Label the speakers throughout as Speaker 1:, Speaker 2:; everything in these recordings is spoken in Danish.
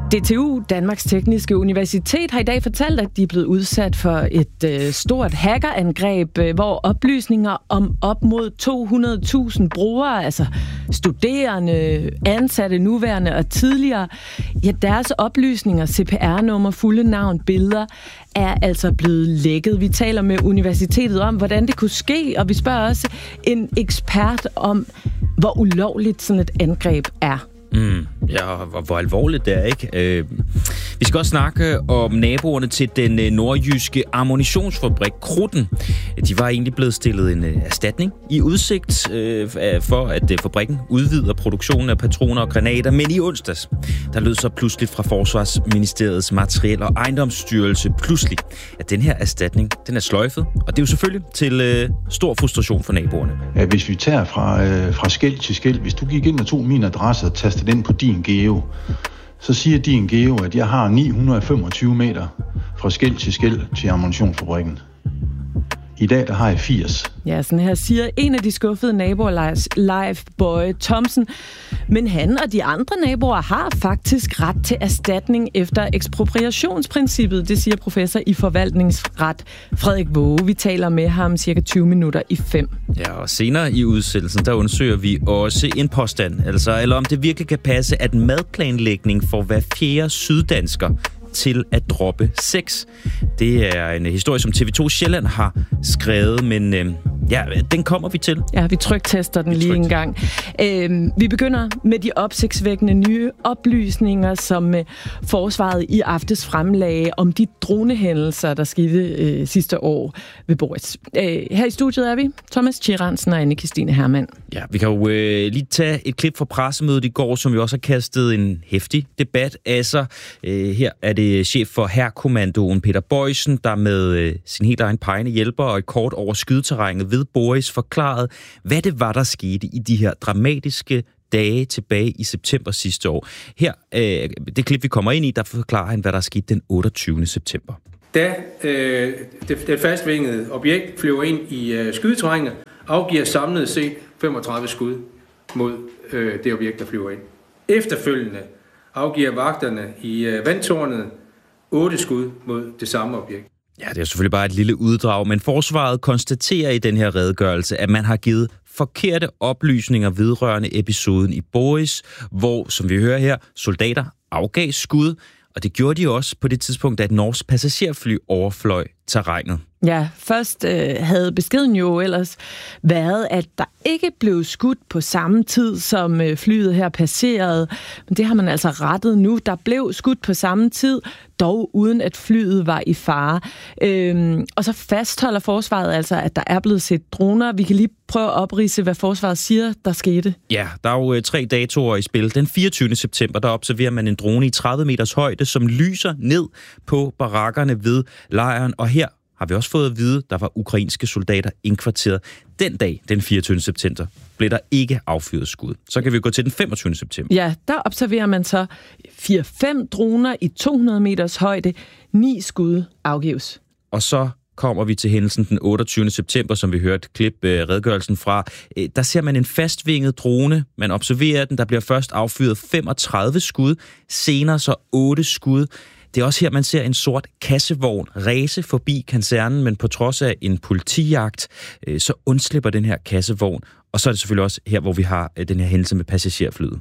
Speaker 1: DTU, Danmarks Tekniske Universitet, har i dag fortalt, at de er blevet udsat for et stort hackerangreb, hvor oplysninger om op mod 200.000 brugere, altså studerende, ansatte, nuværende og tidligere, ja, deres oplysninger, CPR-nummer, fulde navn, billeder, er altså blevet lækket. Vi taler med universitetet om, hvordan det kunne ske, og vi spørger også en ekspert om, hvor ulovligt sådan et angreb er.
Speaker 2: Ja, hvor alvorligt det er, ikke? Vi skal også snakke om naboerne til den nordjyske ammunitionsfabrik Krudten. De var egentlig blevet stillet en erstatning i udsigt for, at fabrikken udvider produktionen af patroner og granater. Men i onsdags, der lød så pludselig fra Forsvarsministeriets Materiel- og Ejendomsstyrelse pludselig, at den her erstatning, den er sløjfet. Og det er jo selvfølgelig til stor frustration for naboerne.
Speaker 3: Ja, hvis vi tager fra skel til skel, hvis du gik ind og tog min adresse og tastede den på din geo, så siger din geo, at jeg har 925 meter fra skel til ammunitionsfabrikken. I dag, der har jeg 80.
Speaker 1: Ja, sådan her siger en af de skuffede naboer, Leif Bøje Thomsen. Men han og de andre naboer har faktisk ret til erstatning efter ekspropriationsprincippet, det siger professor i forvaltningsret Frederik Våge. Vi taler med ham cirka 20 minutter i 5.
Speaker 2: Ja, og senere i udsættelsen, der undersøger vi også en påstand, eller om det virkelig kan passe, at madplanlægning for hver fjerde syddansker til at droppe sex. Det er en historie, som TV2 Sjælland har skrevet, men den kommer vi til.
Speaker 1: Ja, vi tryktester den lige en gang. Vi begynder med de opsigtsvækkende nye oplysninger, som forsvaret i aftes fremlagde om de dronehændelser, der skete sidste år ved Boris. Her i studiet er vi, Thomas Tjeransen og Anne-Kristine Hermann.
Speaker 2: Ja, vi kan jo lige tage et klip fra pressemødet i går, som jo også har kastet en heftig debat af sig. Her er det chef for hærkommandoen Peter Boysen, der med sin helt egen pegende hjælper og et kort over skydeterrænet ved Boris forklarede, hvad det var, der skete i de her dramatiske dage tilbage i september sidste år. Her, det klip, vi kommer ind i, der forklarer han, hvad der skete den 28. september.
Speaker 4: Da det fastvingede objekt flyver ind i skydeterrænet, afgiver samlet set 35 skud mod det objekt, der flyver ind. Efterfølgende afgiver vagterne i vandtårnet 8 skud mod det samme objekt.
Speaker 2: Ja, det er selvfølgelig bare et lille uddrag, men forsvaret konstaterer i den her redegørelse, at man har givet forkerte oplysninger vedrørende episoden i Boris, hvor, som vi hører her, soldater afgav skud, og det gjorde de også på det tidspunkt, da et norsk passagerfly overfløj terrænet.
Speaker 1: Ja, først havde beskeden jo ellers været, at der ikke blev skudt på samme tid, som flyet her passerede. Men det har man altså rettet nu. Der blev skudt på samme tid, dog uden at flyet var i fare. Og så fastholder forsvaret altså, at der er blevet set droner. Vi kan lige prøve at opridse, hvad forsvaret siger, der skete. Ja,
Speaker 2: der er jo 3 datoer i spil. Den 24. september, der observerer man en drone i 30 meters højde, som lyser ned på barakkerne ved lejren. Og her har vi også fået at vide, der var ukrainske soldater indkvarteret. Den dag, den 24. september, blev der ikke affyret skud. Så kan vi gå til den 25. september.
Speaker 1: Ja, der observerer man så 4-5 droner i 200 meters højde. 9 skud afgives.
Speaker 2: Og så kommer vi til hændelsen den 28. september, som vi hørte klip redegørelsen fra. Der ser man en fastvinget drone. Man observerer den. Der bliver først affyret 35 skud, senere så 8 skud. Det er også her, man ser en sort kassevogn ræse forbi kasernen, men på trods af en politijagt, så undslipper den her kassevogn. Og så er det selvfølgelig også her, hvor vi har den her hændelse med passagerflyet.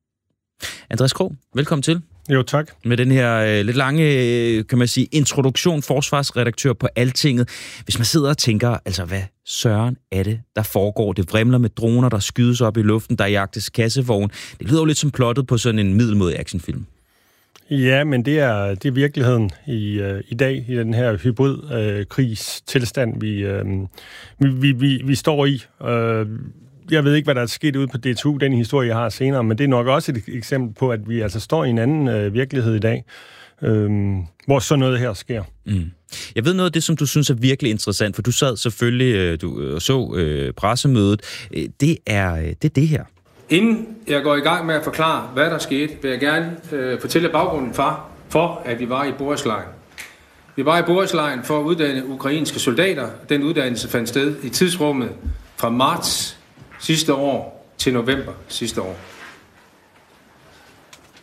Speaker 2: Andreas Krog, velkommen til.
Speaker 5: Jo, tak.
Speaker 2: Med den her lidt lange, kan man sige, introduktion, forsvarsredaktør på Altinget. Hvis man sidder og tænker, altså hvad søren er det, der foregår? Det vrimler med droner, der skydes op i luften, der jagtes kassevogn. Det lyder jo lidt som plottet på sådan en middelmådig actionfilm.
Speaker 5: Ja, men det er virkeligheden i dag, i den her hybridkrigstilstand, vi står i. Jeg ved ikke, hvad der er sket ude på DTU, den historie, jeg har senere, men det er nok også et eksempel på, at vi altså står i en anden virkelighed i dag, hvor sådan noget her sker.
Speaker 2: Mm. Jeg ved noget af det, som du synes er virkelig interessant, for du sad selvfølgelig, du så pressemødet. Det er det her.
Speaker 4: Inden jeg går i gang med at forklare, hvad der skete, vil jeg gerne fortælle baggrunden for, at vi var i Borislejren. Vi var i Borislejren for at uddanne ukrainske soldater. Den uddannelse fandt sted i tidsrummet fra marts sidste år til november sidste år.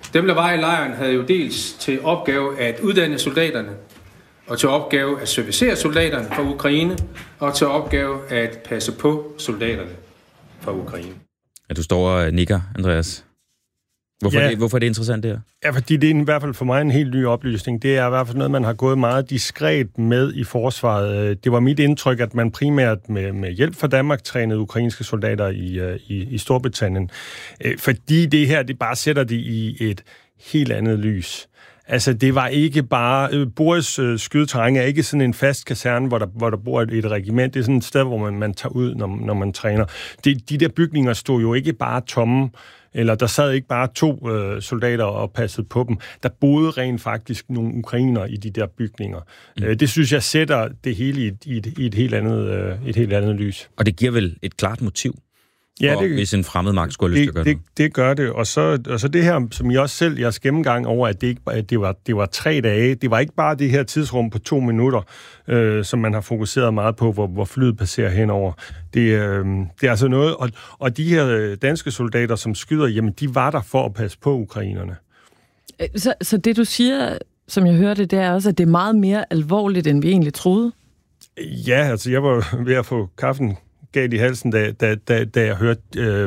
Speaker 4: Dem, der var i lejren, havde jo dels til opgave at uddanne soldaterne, og til opgave at servicere soldaterne fra Ukraine, og til opgave at passe på soldaterne fra Ukraine.
Speaker 2: Ja, du står og nikker, Andreas. Hvorfor er det interessant, det her?
Speaker 5: Ja, fordi det er i hvert fald for mig en helt ny oplysning. Det er i hvert fald noget, man har gået meget diskret med i forsvaret. Det var mit indtryk, at man primært med hjælp fra Danmark trænede ukrainske soldater i Storbritannien. Fordi det her, det bare sætter det i et helt andet lys. Altså, det var ikke bare... Boris skydeterræn er ikke sådan en fast kaserne, hvor der bor et regiment. Det er sådan et sted, hvor man tager ud, når man træner. De der bygninger stod jo ikke bare tomme, eller der sad ikke bare 2 soldater og passede på dem. Der boede rent faktisk nogle ukrainere i de der bygninger. Det synes jeg sætter det hele i et helt andet lys. Og
Speaker 2: det giver vel et klart motiv?
Speaker 5: Ja,
Speaker 2: hvis en fremmed magt skulle have lyst til at gøre det.
Speaker 5: Det gør det. Og så det her, som I også selv, jeres gennemgang over, at det var 3 dage. Det var ikke bare det her tidsrum på 2 minutter, som man har fokuseret meget på, hvor flyet passerer henover. Det er altså noget, og de her danske soldater, som skyder, jamen de var der for at passe på ukrainerne.
Speaker 1: Så det du siger, som jeg hørte, det er også, at det er meget mere alvorligt, end vi egentlig troede?
Speaker 5: Ja, altså jeg var ved at få kaffen galt i halsen, da jeg hørte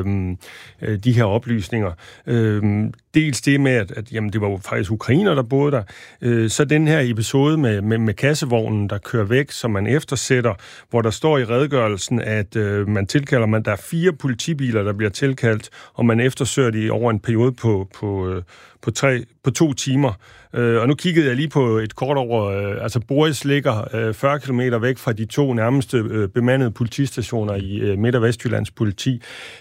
Speaker 5: de her oplysninger. Dels det med, at jamen, det var jo faktisk ukrainer, der boede der. Så den her episode med kassevognen, der kører væk, som man eftersætter, hvor der står i redegørelsen, at der er 4 politibiler, der bliver tilkaldt, og man eftersøger de over en periode på 2 timer. Og nu kiggede jeg lige på et kort over, altså Boris ligger 40 km væk fra de 2 nærmeste bemandede politistationer i Midt- og Vestjyllands politi.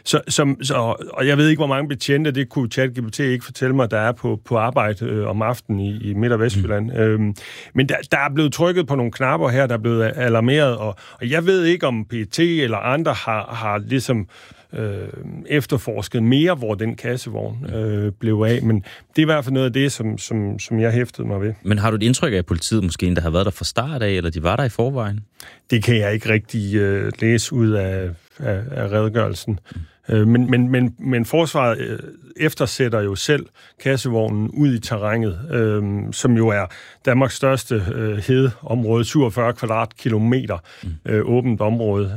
Speaker 5: Og jeg ved ikke, hvor mange betjente, det kunne ChatGPT ikke fortælle mig, der er på arbejde om aftenen i Midt- og Vestjylland. Men der er blevet trykket på nogle knapper her, der er blevet alarmeret, og jeg ved ikke, om PET eller andre har ligesom efterforsket mere, hvor den kassevogn blev af, men det er i hvert fald noget af det, som jeg hæftede mig ved. Men
Speaker 2: har du et indtryk af, at politiet måske der har været der fra start af, eller de var der i forvejen?
Speaker 5: Det kan jeg ikke rigtig læse ud af redegørelsen. Men forsvaret eftersætter jo selv kassevognen ud i terrænet, som jo er Danmarks største hedeområde, 47 kvadratkilometer åbent område.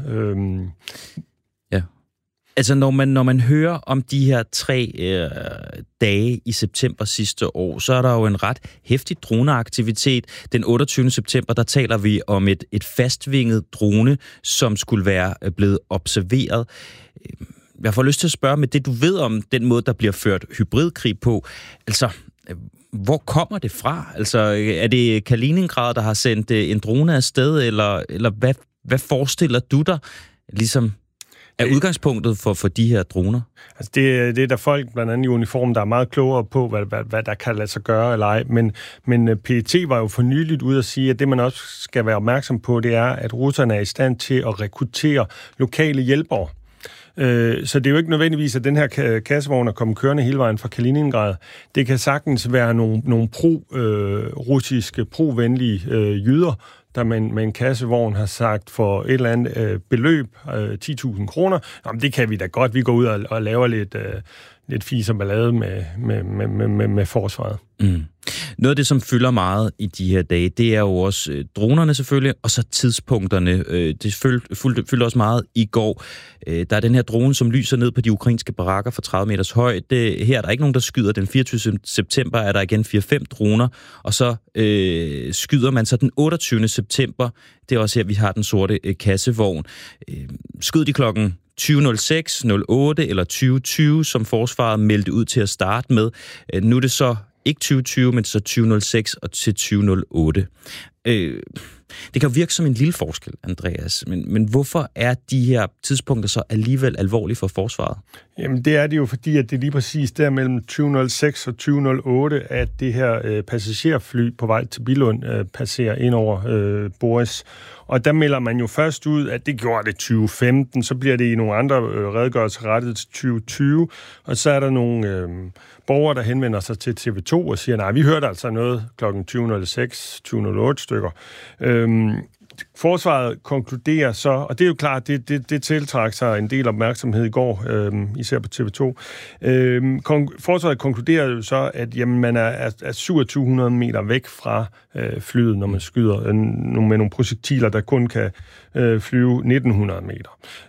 Speaker 2: Altså, når man hører om de her 3 dage i september sidste år, så er der jo en ret heftig droneaktivitet. Den 28. september, der taler vi om et fastvinget drone, som skulle være blevet observeret. Jeg får lyst til at spørge med det, du ved om den måde, der bliver ført hybridkrig på. Altså, hvor kommer det fra? Altså, er det Kaliningrad, der har sendt en drone afsted, eller hvad forestiller du dig, ligesom er udgangspunktet for de her droner?
Speaker 5: Altså det er der folk, blandt andet i uniform, der er meget klogere på, hvad der kan lade sig gøre eller ej. Men PET var jo for nyligt ude at sige, at det man også skal være opmærksom på, det er, at russerne er i stand til at rekruttere lokale hjælpere. Så det er jo ikke nødvendigvis, at den her kassevogn er kommet kørende hele vejen fra Kaliningrad. Det kan sagtens være nogle russiske, pro-venlige jyder, der med en kassevogn har sagt for et eller andet beløb, 10.000 kroner, jamen det kan vi da godt, vi går ud og laver lidt fis og ballade med forsvaret.
Speaker 2: Noget af det, som fylder meget i de her dage, det er jo også dronerne selvfølgelig, og så tidspunkterne. Det fyldte også meget i går. Der er den her drone, som lyser ned på de ukrainske barakker for 30 meters højde. Her er der ikke nogen, der skyder. Den 24. september er der igen 4-5 droner, og så skyder man så den 28. september. Det er også her, vi har den sorte kassevogn. Skød de klokken 20.06, 08 eller 20.20, som forsvaret meldte ud til at starte med. Nu er det så ikke 20.20, men så 20.06 og til 20.08. Det kan virke som en lille forskel, Andreas, men hvorfor er de her tidspunkter så alligevel alvorlige for forsvaret?
Speaker 5: Jamen det er det jo, fordi at det er lige præcis der mellem 20.06 og 20.08, at det her passagerfly på vej til Billund passerer ind over Boris. Og der melder man jo først ud, at det gjorde det 2015, så bliver det i nogle andre redegørelser rettet til 2020, og så er der nogle borgere, der henvender sig til TV2 og siger, nej, vi hørte altså noget kl. 20.06, 20.08 stykker. Forsvaret konkluderer så, og det er jo klart, det tiltrækker sig en del opmærksomhed i går, især på TV2. Forsvaret konkluderer jo så, at jamen, man er 2700 meter væk fra flyet, når man skyder med nogle projektiler, der kun kan flyve 1900 meter.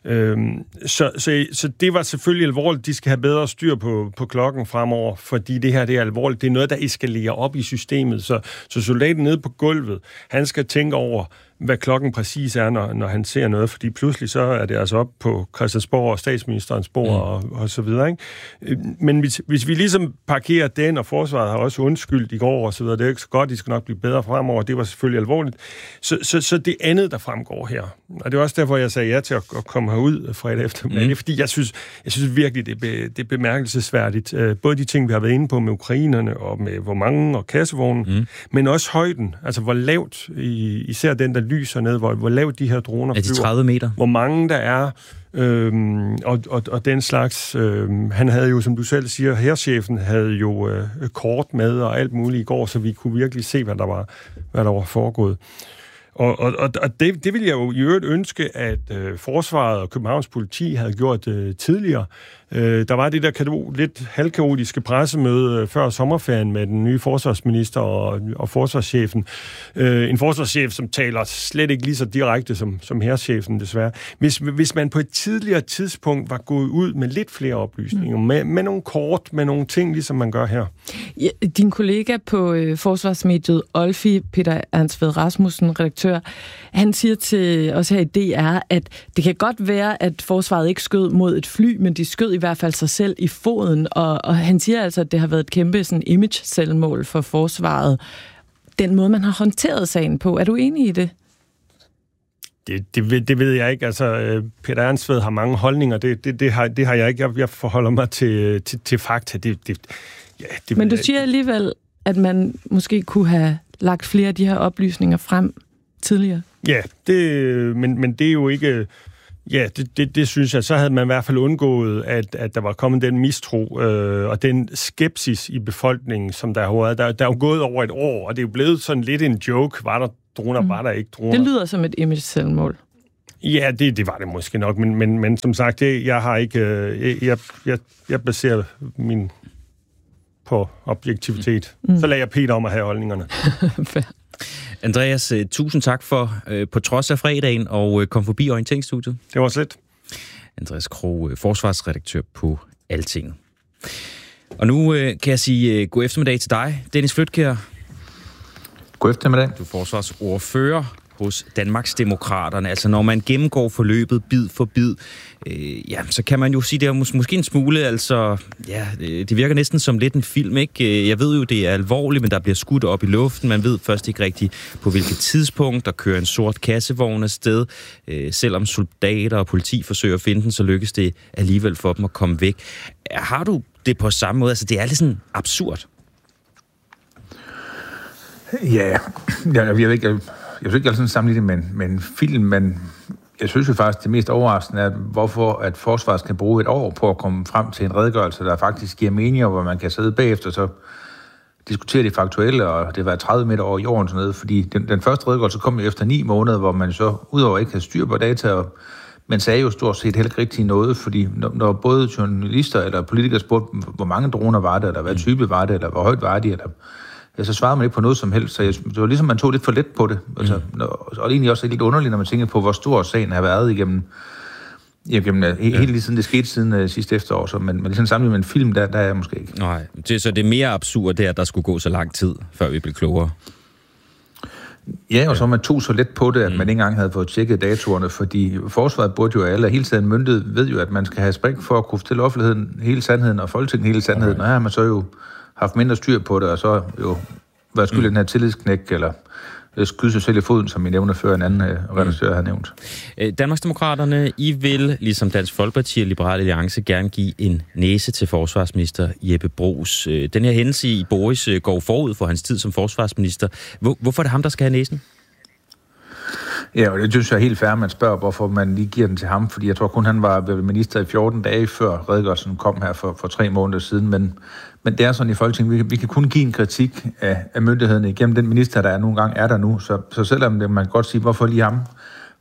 Speaker 5: Så det var selvfølgelig alvorligt. De skal have bedre styr på klokken fremover, fordi det her det er alvorligt. Det er noget, der eskalerer op i systemet. Så soldaten nede på gulvet, han skal tænke over, hvad klokken præcis er, når han ser noget, fordi pludselig så er det altså op på Christiansborg og statsministerens bord og så videre, ikke? Men hvis vi ligesom parkerer den, og forsvaret har også undskyldt i går og så videre, det er ikke så godt, de skal nok blive bedre fremover, det var selvfølgelig alvorligt. Så det andet, der fremgår her, og det er også derfor, jeg sagde ja til at komme herud fredag eftermiddag, fordi jeg synes virkelig, det er bemærkelsesværdigt. Både de ting, vi har været inde på med ukrainerne, og med hvor mange og kassevognen, men også højden, altså hvor lavt, især den, der lyser ned, hvor lavt de her droner flyver.
Speaker 2: Er de 30 meter?
Speaker 5: Hvor mange der er, og den slags. Han havde jo, som du selv siger, hærchefen havde jo kort med og alt muligt i går, så vi kunne virkelig se, hvad der var foregået. Og det ville jeg jo i øvrigt ønske, at Forsvaret og Københavns Politi havde gjort tidligere. Der var det der lidt halvkaotiske pressemøde før sommerferien med den nye forsvarsminister og forsvarschefen. En forsvarschef, som taler slet ikke lige så direkte som hærchefen, desværre. Hvis man på et tidligere tidspunkt var gået ud med lidt flere oplysninger, med nogle kort, med nogle ting, ligesom man gør her.
Speaker 1: Ja, din kollega på forsvarsmediet Olfi, Peter Ernst Rasmussen, redaktør, han siger til os her i DR, at det kan godt være, at forsvaret ikke skød mod et fly, men de skød i hvert fald sig selv i foden, og han siger altså, at det har været et kæmpe sådan, image-selvmål for forsvaret. Den måde, man har håndteret sagen på, er du enig i det?
Speaker 5: Det ved jeg ikke. Altså, Peter Ernst har mange holdninger. Det har jeg ikke. Jeg forholder mig til fakta.
Speaker 1: Men du siger alligevel, at man måske kunne have lagt flere af de her oplysninger frem tidligere?
Speaker 5: Ja, men det er jo ikke... Ja, det synes jeg. Så havde man i hvert fald undgået, at der var kommet den mistro og den skepsis i befolkningen, som der har været. Der er jo gået over et år, og det er jo blevet sådan lidt en joke. Var der droner, var der ikke droner?
Speaker 1: Det lyder som et image-selvmål.
Speaker 5: Ja, det var det måske nok, men som sagt, jeg har ikke... Jeg baserer min på objektivitet. Så lader jeg Peter om at have holdningerne.
Speaker 2: Andreas, tusind tak for, på trods af fredagen, og kom forbi orienteringsstudiet.
Speaker 5: Det var slet.
Speaker 2: Andreas Krog, forsvarsredaktør på Altinget. Og nu kan jeg sige god eftermiddag til dig, Dennis Flydtkjær.
Speaker 6: God eftermiddag.
Speaker 2: Du er forsvarsordfører hos Danmarksdemokraterne. Altså når man gennemgår forløbet bid for bid, så kan man jo sige, det er måske en smule, altså, ja, det virker næsten som lidt en film, ikke? Jeg ved jo, det er alvorligt, men der bliver skudt op i luften. Man ved først ikke rigtigt, på hvilket tidspunkt der kører en sort kassevogn afsted. Selvom soldater og politi forsøger at finde den, så lykkes det alligevel for dem at komme væk. Har du det på samme måde? Altså, det er lidt sådan absurd.
Speaker 6: Ja, jeg vil ikke sådan sammenligne det med en film, men jeg synes jo faktisk, det mest overraskende er, hvorfor at forsvaret skal bruge et år på at komme frem til en redegørelse, der faktisk giver mening, hvor man kan sidde bagefter, så diskutere det faktuelle, og det var 30 meter over jorden sådan noget, fordi den første redegørelse kom jo efter 9 måneder, hvor man så udover ikke havde styr på data, men sagde jo stort set heller ikke rigtig noget, fordi når både journalister eller politikere spurgte, hvor mange droner var det, eller hvad type var det, eller hvor højt var de, eller så svarede man ikke på noget som helst, så det var ligesom, man tog lidt for let på det. Altså, og det er egentlig også lidt underligt, når man tænker på, hvor stor sagen har været igennem helt lige siden det skete siden sidste efterår. Så, men ligesom sammenlignet med en film, der er jeg måske ikke.
Speaker 2: Nej, så det er mere absurd, det at der skulle gå så lang tid, før vi blev klogere.
Speaker 6: Ja, og så man tog så let på det, at man ikke engang havde fået tjekket datorerne, fordi forsvaret burde jo alle hele tiden myndet ved jo, at man skal have respekt for at kunne fortælle offentligheden hele sandheden, og Folketinget hele sandheden, og her har man så jo haft mindre styr på det, og så jo været skyld den her tillidsknæk, eller skyde sig selv i foden, som I nævner før en anden redaktør har nævnt.
Speaker 2: Danmarksdemokraterne, I vil, ligesom Dansk Folkeparti og Liberal Alliance, gerne give en næse til forsvarsminister Jeppe Bruus. Den her hændelse i Boris går forud for hans tid som forsvarsminister. Hvorfor er det ham, der skal have næsen?
Speaker 6: Ja, og det synes jeg er helt fair, at man spørger, hvorfor man lige giver den til ham, fordi jeg tror kun, han var minister i 14 dage før redegørelsen kom her for 3 måneder siden, men det er sådan i Folketinget, vi kan kun give en kritik af myndighederne igennem den minister, der er nogle gange er der nu, så selvom man kan godt sige, hvorfor lige ham,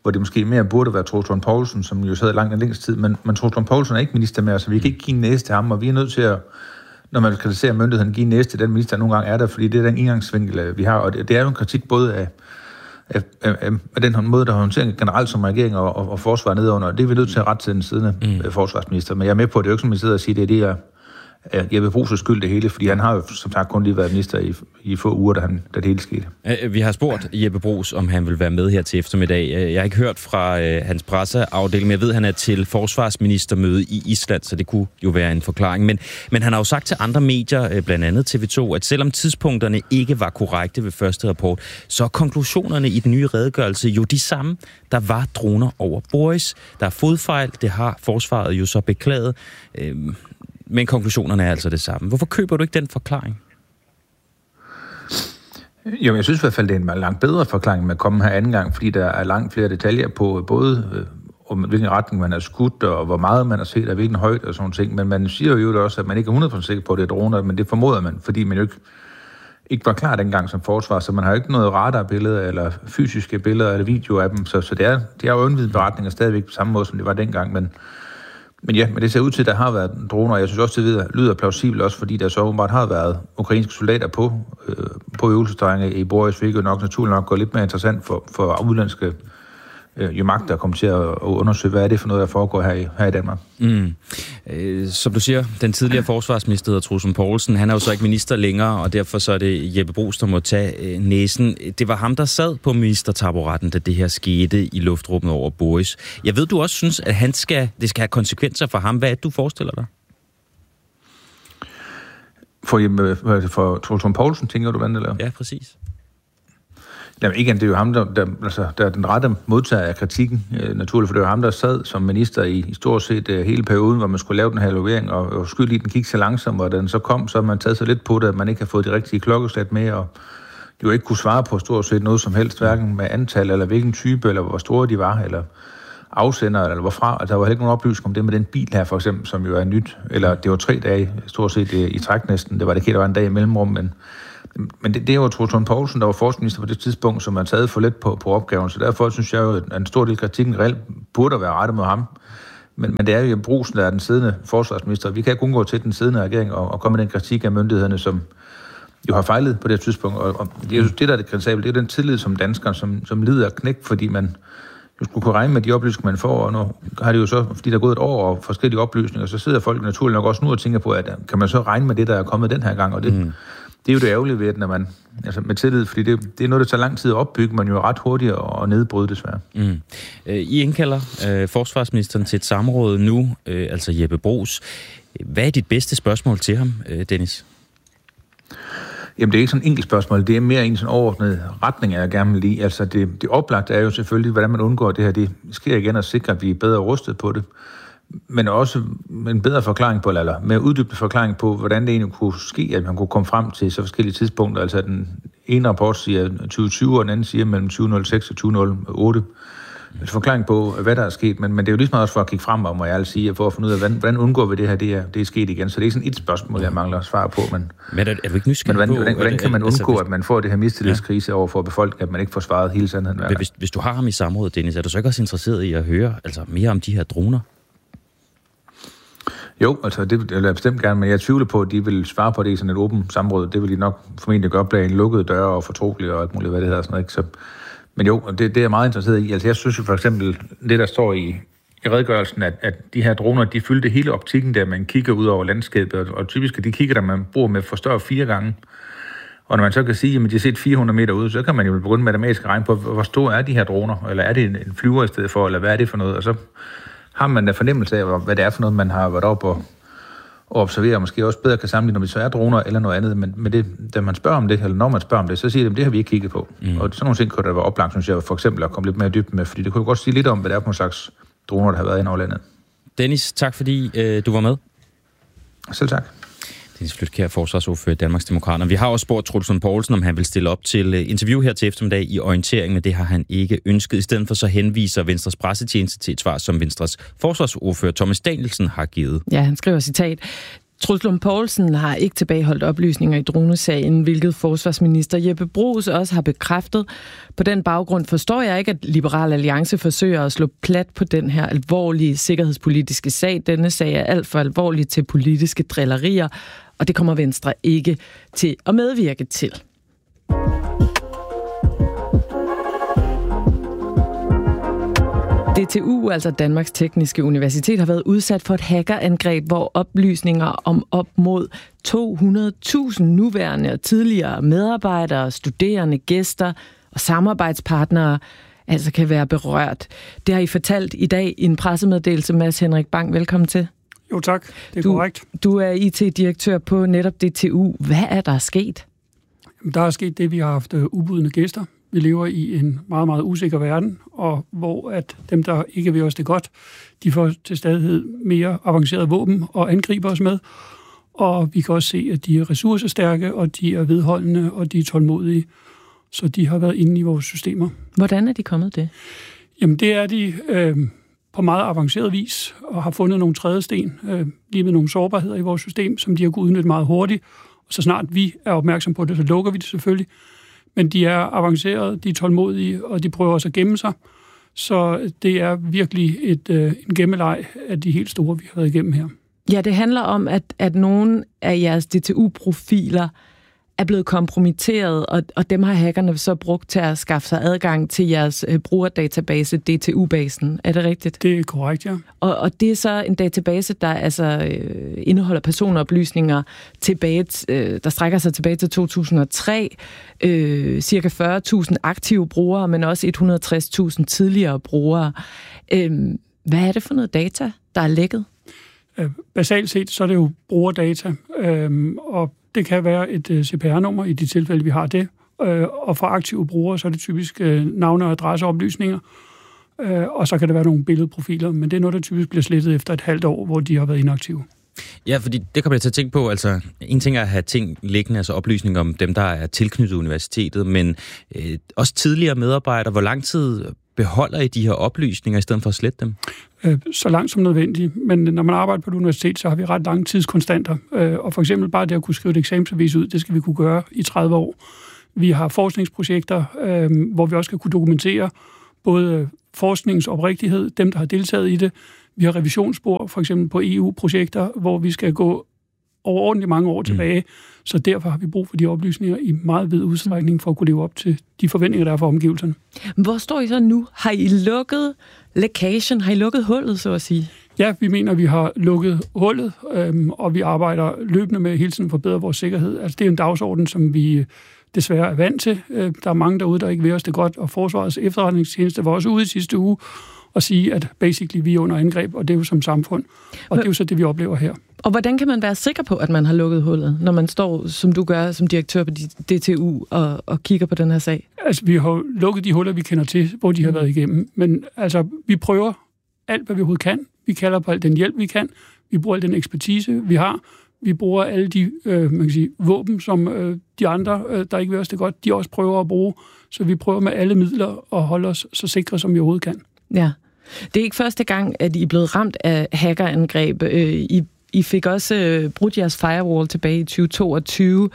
Speaker 6: hvor det måske mere burde være Troels Lund Poulsen, som jo sad langt længst tid, men Troels Lund Poulsen er ikke minister mere, så vi kan ikke give en næse til ham, og vi er nødt til at, når man kritiserer myndigheden, give en næse til den minister, der nogle gange er der, fordi det er den indgangsvinkel, vi har, og det er jo en kritik både af den måde, der håndterer generelt som regering og forsvar nedenunder. Det er vi nødt til at rette til den siddende forsvarsminister. Men jeg er med på, at det er jo ikke som, at sidder og siger, det er Jeppe Brugs' skyld det hele, fordi han har jo som sagt kun lige været minister i få uger, da det hele skete.
Speaker 2: Vi har spurgt Jeppe Brugs, om han vil være med her til eftermiddag. Jeg har ikke hørt fra hans presseafdeling, men jeg ved, at han er til forsvarsministermøde i Island, så det kunne jo være en forklaring. Men han har jo sagt til andre medier, blandt andet TV2, at selvom tidspunkterne ikke var korrekte ved første rapport, så er konklusionerne i den nye redegørelse jo de samme. Der var droner over Boris. Der er fodfejl, det har forsvaret jo så beklaget. Men konklusionerne er altså det samme. Hvorfor køber du ikke den forklaring?
Speaker 6: Jo, jeg synes i hvert fald, det er en langt bedre forklaring med at komme her anden gang, fordi der er langt flere detaljer på, både om hvilken retning man har skudt, og hvor meget man har set, og hvilken højde og sådan ting. Men man siger jo også, at man ikke er 100% sikker på, at det er droner, men det formoder man, fordi man jo ikke var klar dengang som forsvar, så man har jo ikke noget radarbilleder, eller fysiske billeder, eller video af dem, så det er jo undvidet beretninger stadigvæk på samme måde, som det var dengang, men det ser ud til, at der har været droner, og jeg synes også, det lyder plausibelt også, fordi der så åbenbart har været ukrainske soldater på øvelsesterrænet i Boris, hvilket jo nok naturligt nok går lidt mere interessant for udlandske magter at komme til at undersøge, hvad er det for noget, der foregår her i Danmark.
Speaker 2: Som du siger, den tidligere forsvarsminister hedder Troels Lund Poulsen, han er jo så ikke minister længere, og derfor så er det Jeppe Brugs, der må tage næsen. Det var ham, der sad på ministertaburetten, da det her skete i luftrummet over Boris. Jeg ved, du også synes, at det skal have konsekvenser for ham. Hvad er det, du forestiller dig?
Speaker 6: For Troels Lund Poulsen, tænker du, hvad det laver?
Speaker 2: Ja, præcis.
Speaker 6: Jamen igen, det er jo ham, der er den rette modtager af kritikken, naturligt, for det er jo ham, der sad som minister i stort set hele perioden, hvor man skulle lave den her evaluering, og skyld i, den gik så langsomt, og da den så kom, så har man taget sig lidt på det, at man ikke har fået de rigtige klokkeslæt med, og jo ikke kunne svare på stort set noget som helst, hverken med antal, eller hvilken type, eller hvor store de var, eller afsender, eller hvorfra. Altså, der var heller ikke nogen oplysning om det med den bil her, for eksempel, som jo er nyt, eller det var 3 dage, stort set i træk næsten, det var det ikke, der var en dag i mellemrum, men det er jo Troels Lund Poulsen, der var forsvarsminister på det tidspunkt, som man taget for lidt på opgaven, så derfor synes jeg jo, at en stor del af kritikken reelt burde være rettet mod ham. Men det er jo Jeppe Brugsen, der er den siddende forsvarsminister. Vi kan ikke undgå til den siddende regering og komme med den kritik af myndighederne, som jo har fejlet på det tidspunkt. Og det er jo det, der er det kritisable. Det er den tillid som danskere, som lider af knæk, fordi man jo skulle kunne regne med de oplysninger, man får. Og nu har det jo så, fordi der er gået et år og forskellige oplysninger, så sidder folk naturligt nok også nu og tænker på, at kan man så regne med det, der er kommet den her gang, og det er jo det ærgerlige ved, når man med tillid, fordi det er noget, der tager lang tid at opbygge, man jo ret hurtigt og nedbryde desværre.
Speaker 2: I indkalder forsvarsministeren til et samråd nu, altså Jeppe Brugs. Hvad er dit bedste spørgsmål til ham, Dennis?
Speaker 6: Jamen, det er ikke sådan et enkelt spørgsmål. Det er mere en sådan overordnet retning, jeg gerne vil lide. Altså, det oplagte er jo selvfølgelig, hvordan man undgår det her. Det sker igen at sikre, at vi er bedre rustet på det. Men også en bedre forklaring på, eller mere uddybende forklaring på, hvordan det egentlig kunne ske, at man kunne komme frem til så forskellige tidspunkter. Altså, den ene rapport siger 2020, og den anden siger mellem 2006 og 2008. En forklaring på, hvad der er sket, men det er jo ligesom også for at kigge frem, må jeg sige, for at finde ud af, hvordan undgår vi det her, det er sket igen. Så det er ikke sådan et spørgsmål, jeg mangler at svare på. Men
Speaker 2: er du ikke nysgerrig på?
Speaker 6: Hvordan kan man undgå, at man får det her mistillidskrise over for befolkningen, at man ikke får svaret hele sandheden?
Speaker 2: Hvis du har ham i samrådet, Dennis, er du så ikke også interesseret i at høre mere om de her droner?
Speaker 6: Jo, altså det vil jeg bestemt gerne, men jeg tvivler på, at de vil svare på det i sådan et åbent samråd. Det vil de nok formentlig gøre bag en lukket dør og fortroligt og alt muligt, hvad det hedder. Sådan noget, ikke? Så, men jo, det er jeg meget interesseret i. Altså jeg synes jo for eksempel, det der står i redegørelsen, at de her droner, de fyldte hele optikken der, man kigger ud over landskabet, og typisk er de kigger, der man bruger med forstørre 4 gange. Og når man så kan sige, at de har set 400 meter ud, så kan man jo begynde matematisk at regne på, hvor store er de her droner, eller er det en flyver i stedet for, eller hvad er det for noget, og så har man da fornemmelse af, hvad det er for noget, man har været op og observere, og måske også bedre kan sammenligne, om det så er droner eller noget andet. Men det, da man spørger om det, eller når man spørger om det, så siger de, at det har vi ikke kigget på. Og sådan nogle ting kunne der være oplagt, synes jeg, for eksempel at komme lidt mere dybt med, fordi det kunne jo godt sige lidt om, hvad det er for en slags droner, der har været ind over landet.
Speaker 2: Dennis, tak fordi du var med.
Speaker 6: Selv tak.
Speaker 2: Dennis Flydtkjær, forsvarsordfører i Danmarksdemokraterne. Vi har også spurgt Troels Lund Poulsen, om han vil stille op til interview her til eftermiddag i orientering, men det har han ikke ønsket. I stedet for så henviser Venstres pressetjeneste til et svar, som Venstres forsvarsordfører Thomas Danielsen har givet.
Speaker 1: Ja, han skriver citat: Troels Lund Poulsen har ikke tilbageholdt oplysninger i dronesagen, hvilket forsvarsminister Jeppe Bruus også har bekræftet. På den baggrund forstår jeg ikke, at Liberal Alliance forsøger at slå plat på den her alvorlige sikkerhedspolitiske sag. Denne sag er alt for alvorlig til politiske drillerier, og det kommer Venstre ikke til at medvirke til. DTU, altså Danmarks Tekniske Universitet, har været udsat for et hackerangreb, hvor oplysninger om op mod 200.000 nuværende og tidligere medarbejdere, studerende, gæster og samarbejdspartnere altså kan være berørt. Det har I fortalt i dag i en pressemeddelelse. Mads Henrik Bang, velkommen til.
Speaker 7: Jo tak, det er korrekt.
Speaker 1: Du er IT-direktør på netop DTU. Hvad er der sket?
Speaker 7: Der er sket det, vi har haft ubudne gæster. Vi lever i en meget, meget usikker verden, og hvor at dem, der ikke vil os det godt, de får til stadighed mere avancerede våben og angriber os med. Og vi kan også se, at de er ressourcestærke, og de er vedholdende, og de er tålmodige. Så de har været inde i vores systemer.
Speaker 1: Hvordan er de kommet det?
Speaker 7: Jamen det er de på meget avanceret vis, og har fundet nogle trædesten, lige med nogle sårbarheder i vores system, som de har kunnet udnytte meget hurtigt. Og så snart vi er opmærksom på det, så lukker vi det selvfølgelig. Men de er avancerede, de er tålmodige, og de prøver også at gemme sig. Så det er virkelig en gemmeleg af de helt store, vi har været igennem her.
Speaker 1: Ja, det handler om, at nogle af jeres DTU-profiler er blevet kompromitteret, og dem har hackerne så brugt til at skaffe sig adgang til jeres brugerdatabase, DTU-basen. Er det rigtigt?
Speaker 7: Det er korrekt, ja.
Speaker 1: Og det er så en database, der altså indeholder personoplysninger der strækker sig tilbage til 2003. Cirka 40.000 aktive brugere, men også 160.000 tidligere brugere. Hvad er det for noget data, der er lækket?
Speaker 7: Basalt set, så er det jo brugerdata, og det kan være et CPR-nummer i de tilfælde, vi har det. Og for aktive brugere, så er det typisk navne- og adresseoplysninger. Og så kan det være nogle billedprofiler, men det er noget, der typisk bliver slettet efter et halvt år, hvor de har været inaktive.
Speaker 2: Ja, fordi det kommer jeg til at tænke på. Altså, en ting er at have ting liggende, altså oplysninger om dem, der er tilknyttet universitetet, men også tidligere medarbejdere. Hvor lang tid beholder I de her oplysninger, i stedet for at slette dem?
Speaker 7: Så langt som nødvendigt. Men når man arbejder på et universitet, så har vi ret lange tidskonstanter. Og for eksempel bare det at kunne skrive et eksamensbevis ud, det skal vi kunne gøre i 30 år. Vi har forskningsprojekter, hvor vi også skal kunne dokumentere både forskningens oprigtighed, dem, der har deltaget i det. Vi har revisionsspor, for eksempel på EU-projekter, hvor vi skal gå overordentligt mange år tilbage. Så derfor har vi brug for de oplysninger i meget vid udstrækning for at kunne leve op til de forventninger, der er for omgivelserne.
Speaker 1: Hvor står I så nu? Har I lukket lækagen? Har I lukket hullet, så at sige?
Speaker 7: Ja, vi mener, at vi har lukket hullet, og vi arbejder løbende med hele tiden at forbedre vores sikkerhed. Altså, det er en dagsorden, som vi desværre er vant til. Der er mange derude, der ikke vil os det godt, og Forsvarets efterretningstjeneste var også ude i sidste uge og sige, at basically vi er under angreb, og det er jo som samfund. Og det er jo så det, vi oplever her.
Speaker 1: Og hvordan kan man være sikker på, at man har lukket hullet, når man står, som du gør, som direktør på DTU og kigger på den her sag?
Speaker 7: Altså, vi har lukket de huller, vi kender til, hvor de har været igennem. Men altså, vi prøver alt, hvad vi overhovedet kan. Vi kalder på al den hjælp, vi kan. Vi bruger al den ekspertise, vi har. Vi bruger alle de våben, som de andre, der ikke vil os det godt, de også prøver at bruge. Så vi prøver med alle midler at holde os så sikre, som vi overhovedet kan. Ja.
Speaker 1: Det er ikke første gang, at I er blevet ramt af hackerangreb. I fik også brudt jeres firewall tilbage i 2022,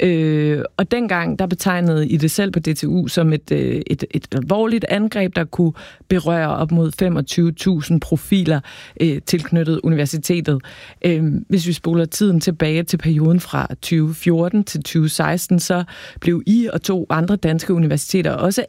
Speaker 1: og dengang der betegnede I det selv på DTU som et alvorligt angreb, der kunne berøre op mod 25.000 profiler tilknyttet universitetet. Hvis vi spoler tiden tilbage til perioden fra 2014 til 2016, så blev I og 2 andre danske universiteter også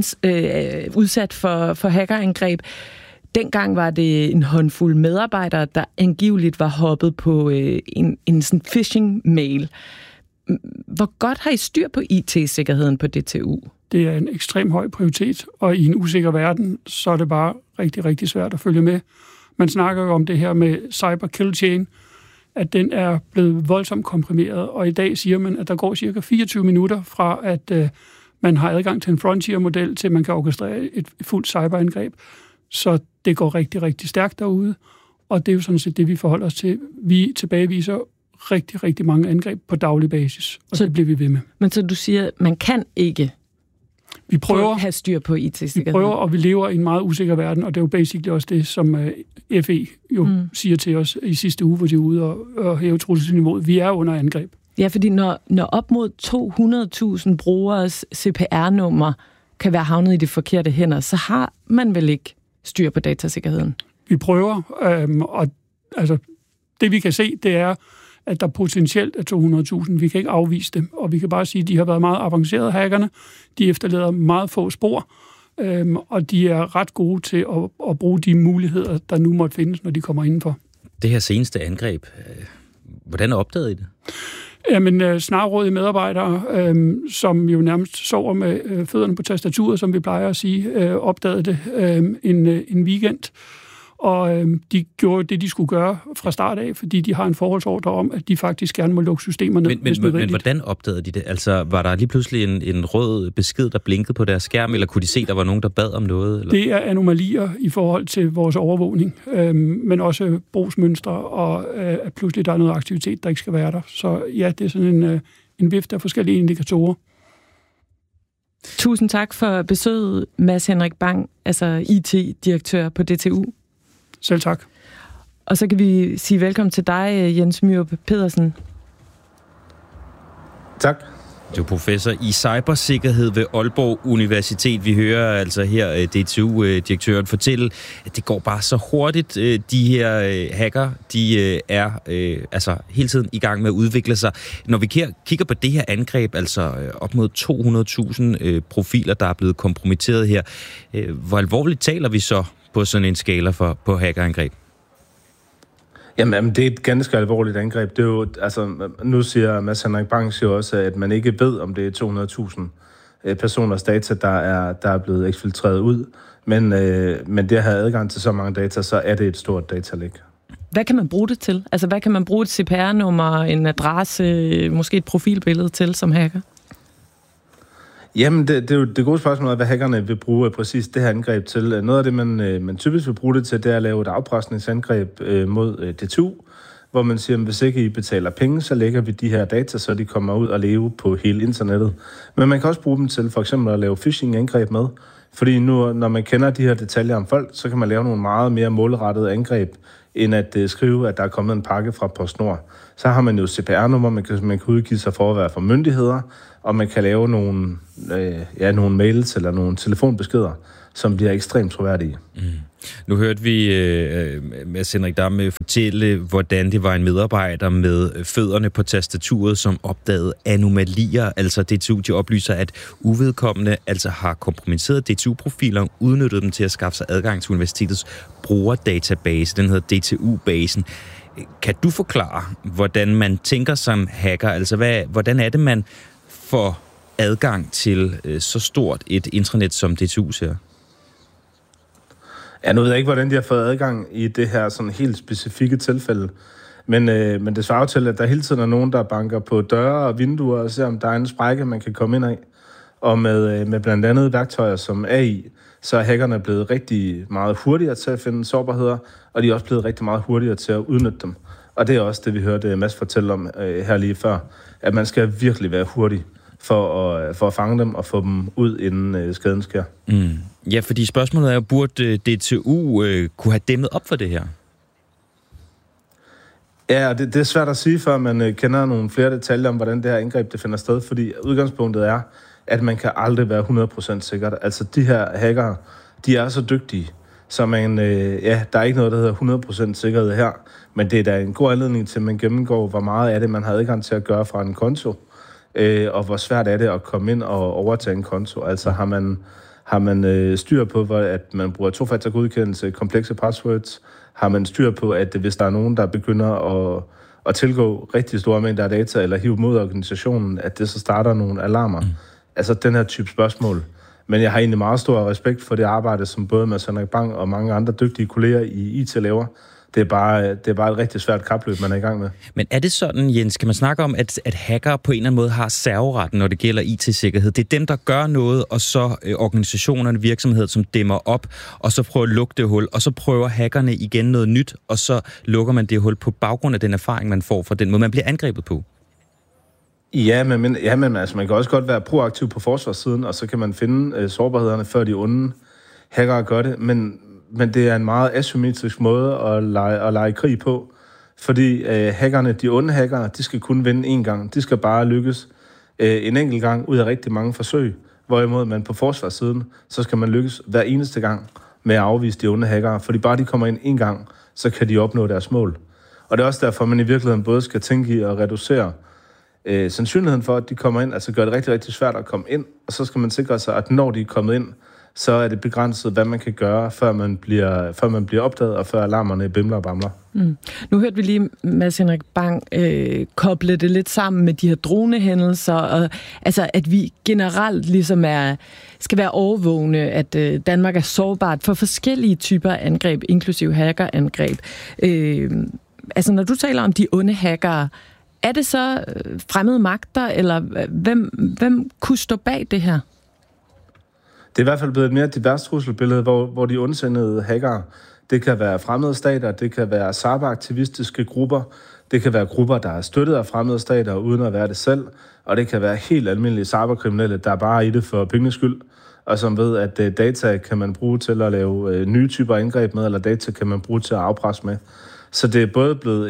Speaker 1: udsat for hackerangreb. Dengang var det en håndfuld medarbejdere, der angiveligt var hoppet på en sådan phishing-mail. Hvor godt har I styr på IT-sikkerheden på DTU?
Speaker 7: Det er en ekstrem høj prioritet, og i en usikker verden, så er det bare rigtig, rigtig svært at følge med. Man snakker jo om det her med cyber kill chain, at den er blevet voldsomt komprimeret, og i dag siger man, at der går cirka 24 minutter fra, at man har adgang til en frontier-model, til man kan orkestrere et fuldt cyberangreb. Så det går rigtig, rigtig stærkt derude, og det er jo sådan set det, vi forholder os til. Vi tilbageviser rigtig, rigtig mange angreb på daglig basis, og så det bliver vi ved med.
Speaker 1: Men så du siger, man kan ikke?
Speaker 7: Vi prøver
Speaker 1: at have styr på IT-sikkerheden.
Speaker 7: Vi prøver, og vi lever i en meget usikker verden, og det er jo basically også det, som FE jo siger til os i sidste uge, hvor de er ude og hæve trusselsniveauet. Vi er under angreb.
Speaker 1: Ja, fordi når op mod 200.000 brugeres CPR-nummer kan være havnet i de forkerte hænder, så har man vel ikke styr på datasikkerheden? Vi
Speaker 7: prøver, og altså, det vi kan se, det er, at der potentielt er 200.000. Vi kan ikke afvise det, og vi kan bare sige, at de har været meget avancerede, hackerne. De efterlader meget få spor, og de er ret gode til at bruge de muligheder, der nu måtte findes, når de kommer indenfor.
Speaker 2: Det her seneste angreb, hvordan opdagede I det?
Speaker 7: Jamen, snarrådige medarbejdere, som jo nærmest sover med fødderne på tastaturet, som vi plejer at sige, opdagede det en weekend. Og de gjorde det, de skulle gøre fra start af, fordi de har en forholdsordre om, at de faktisk gerne må lukke systemerne, hvis nødvendigt.
Speaker 2: Men hvordan opdagede de det? Altså, var der lige pludselig en rød besked, der blinkede på deres skærm, eller kunne de se, der var nogen, der bad om noget? Eller?
Speaker 7: Det er anomalier i forhold til vores overvågning, men også brugsmønstre, og at pludselig der er noget aktivitet, der ikke skal være der. Så ja, det er sådan en vifte af forskellige indikatorer.
Speaker 1: Tusind tak for besøget, Mads Henrik Bang, altså IT-direktør på DTU.
Speaker 7: Selv tak.
Speaker 1: Og så kan vi sige velkommen til dig, Jens Myrup Pedersen.
Speaker 8: Tak.
Speaker 2: Du er professor i cybersikkerhed ved Aalborg Universitet. Vi hører altså her DTU-direktøren fortælle, at det går bare så hurtigt. De her hacker, de er altså hele tiden i gang med at udvikle sig. Når vi kigger på det her angreb, altså op mod 200.000 profiler, der er blevet kompromitteret her, hvor alvorligt taler vi så på sådan en skala på hackerangreb?
Speaker 8: Jamen, det er et ganske alvorligt angreb. Det er jo, altså, nu siger Mads Henrik Bang jo også, at man ikke ved, om det er 200.000 personers data, der er blevet eksfiltreret ud. Men det at have adgang til så mange data, så er det et stort datalæk.
Speaker 1: Hvad kan man bruge det til? Altså, hvad kan man bruge et CPR-nummer, en adresse, måske et profilbillede til som hacker?
Speaker 8: Jamen, det er jo det gode spørgsmål, hvad hackerne vil bruge præcis det her angreb til. Noget af det, man typisk vil bruge det til, det er at lave et afpresningsangreb mod DTU, hvor man siger, at hvis ikke I betaler penge, så lægger vi de her data, så de kommer ud og leve på hele internettet. Men man kan også bruge dem til for eksempel at lave phishing-angreb med, fordi nu, når man kender de her detaljer om folk, så kan man lave nogle meget mere målrettede angreb, end at skrive, at der er kommet en pakke fra PostNord. Så har man jo CPR-nummer, man kan udgive sig for at være for myndigheder, og man kan lave nogle mails eller nogle telefonbeskeder, som bliver ekstremt troværdige. Mm.
Speaker 2: Nu hørte vi Mads Henrik Bang fortælle, hvordan det var en medarbejder med fødderne på tastaturet, som opdagede anomalier. Altså DTU, de oplyser, at uvedkommende altså har kompromitteret DTU-profiler, udnyttet dem til at skaffe sig adgang til universitetets brugerdatabase. Den hedder DTU-basen. Kan du forklare, hvordan man tænker som hacker? Altså, hvordan er det, man får adgang til så stort et intranet, som DTU ser?
Speaker 8: Ja, nu ved jeg ikke, hvordan de har fået adgang i det her sådan helt specifikke tilfælde. Men det svarer til, at der hele tiden er nogen, der banker på døre og vinduer og ser, om der er en sprække, man kan komme ind af. Og med blandt andet værktøjer som AI, så er hackerne blevet rigtig meget hurtigere til at finde sårbarheder, og de er også blevet rigtig meget hurtigere til at udnytte dem. Og det er også det, vi hørte Mads fortælle om her lige før, at man skal virkelig være hurtig for at fange dem og få dem ud, inden skaden sker.
Speaker 2: Mm. Ja, fordi spørgsmålet er, burde DTU kunne have dæmmet op for det her?
Speaker 8: Ja, det er svært at sige, før man kender nogle flere detaljer om, hvordan det her angreb det finder sted, fordi udgangspunktet er, at man kan aldrig være 100% sikkert. Altså, de her hackere, de er så dygtige, så der er ikke noget, der hedder 100% sikkerhed her, men det er da en god anledning til, at man gennemgår, hvor meget af det, man har adgang til at gøre fra en konto, og hvor svært er det at komme ind og overtage en konto. Altså, har man styr på, at man bruger tofaktorgodkendelse, komplekse passwords? Har man styr på, at hvis der er nogen, der begynder at tilgå rigtig store mængder af data, eller hive mod organisationen, at det så starter nogle alarmer? Altså den her type spørgsmål. Men jeg har egentlig meget stor respekt for det arbejde, som både Mads Henrik Bang og mange andre dygtige kolleger i IT laver. Det er bare et rigtig svært kapløb, man er i gang med.
Speaker 2: Men er det sådan, Jens, kan man snakke om, at hackere på en eller anden måde har serveretten, når det gælder IT-sikkerhed? Det er dem, der gør noget, og så organisationerne, virksomheder, som dæmmer op, og så prøver at lukke det hul, og så prøver hackerne igen noget nyt, og så lukker man det hul på baggrund af den erfaring, man får fra den måde, man bliver angrebet på.
Speaker 8: Men altså, man kan også godt være proaktiv på forsvarssiden, og så kan man finde sårbarhederne, før de onde hackere gør det. Men det er en meget asymmetrisk måde at lege krig på. Fordi hackerne, de onde hackere, de skal kun vinde én gang. De skal bare lykkes en enkelt gang ud af rigtig mange forsøg. Hvorimod man på forsvarssiden, så skal man lykkes hver eneste gang med at afvise de onde hackere. Fordi bare de kommer ind en gang, så kan de opnå deres mål. Og det er også derfor, man i virkeligheden både skal tænke i at reducere sandsynligheden for, at de kommer ind, altså gør det rigtig, rigtig svært at komme ind, og så skal man sikre sig, at når de er kommet ind, så er det begrænset, hvad man kan gøre, før man bliver opdaget, og før alarmerne bimler og bamler.
Speaker 1: Nu hørte vi lige Mads Henrik Bang koble det lidt sammen med de her dronehændelser, og altså, at vi generelt ligesom skal være overvågne, at Danmark er sårbart for forskellige typer af angreb, inklusive hackerangreb. Altså, når du taler om de onde hackere, er det så fremmede magter, eller hvem kunne stå bag det her?
Speaker 8: Det er i hvert fald blevet et mere divers trusselbillede, hvor de ondsindede hackere, det kan være fremmede stater, det kan være cyberaktivistiske grupper, det kan være grupper, der er støttet af fremmede stater, uden at være det selv, og det kan være helt almindelige cyberkriminelle, der er bare i det for penges skyld, og som ved, at data kan man bruge til at lave nye typer angreb med, eller data kan man bruge til at afpresse med. Så det er både blevet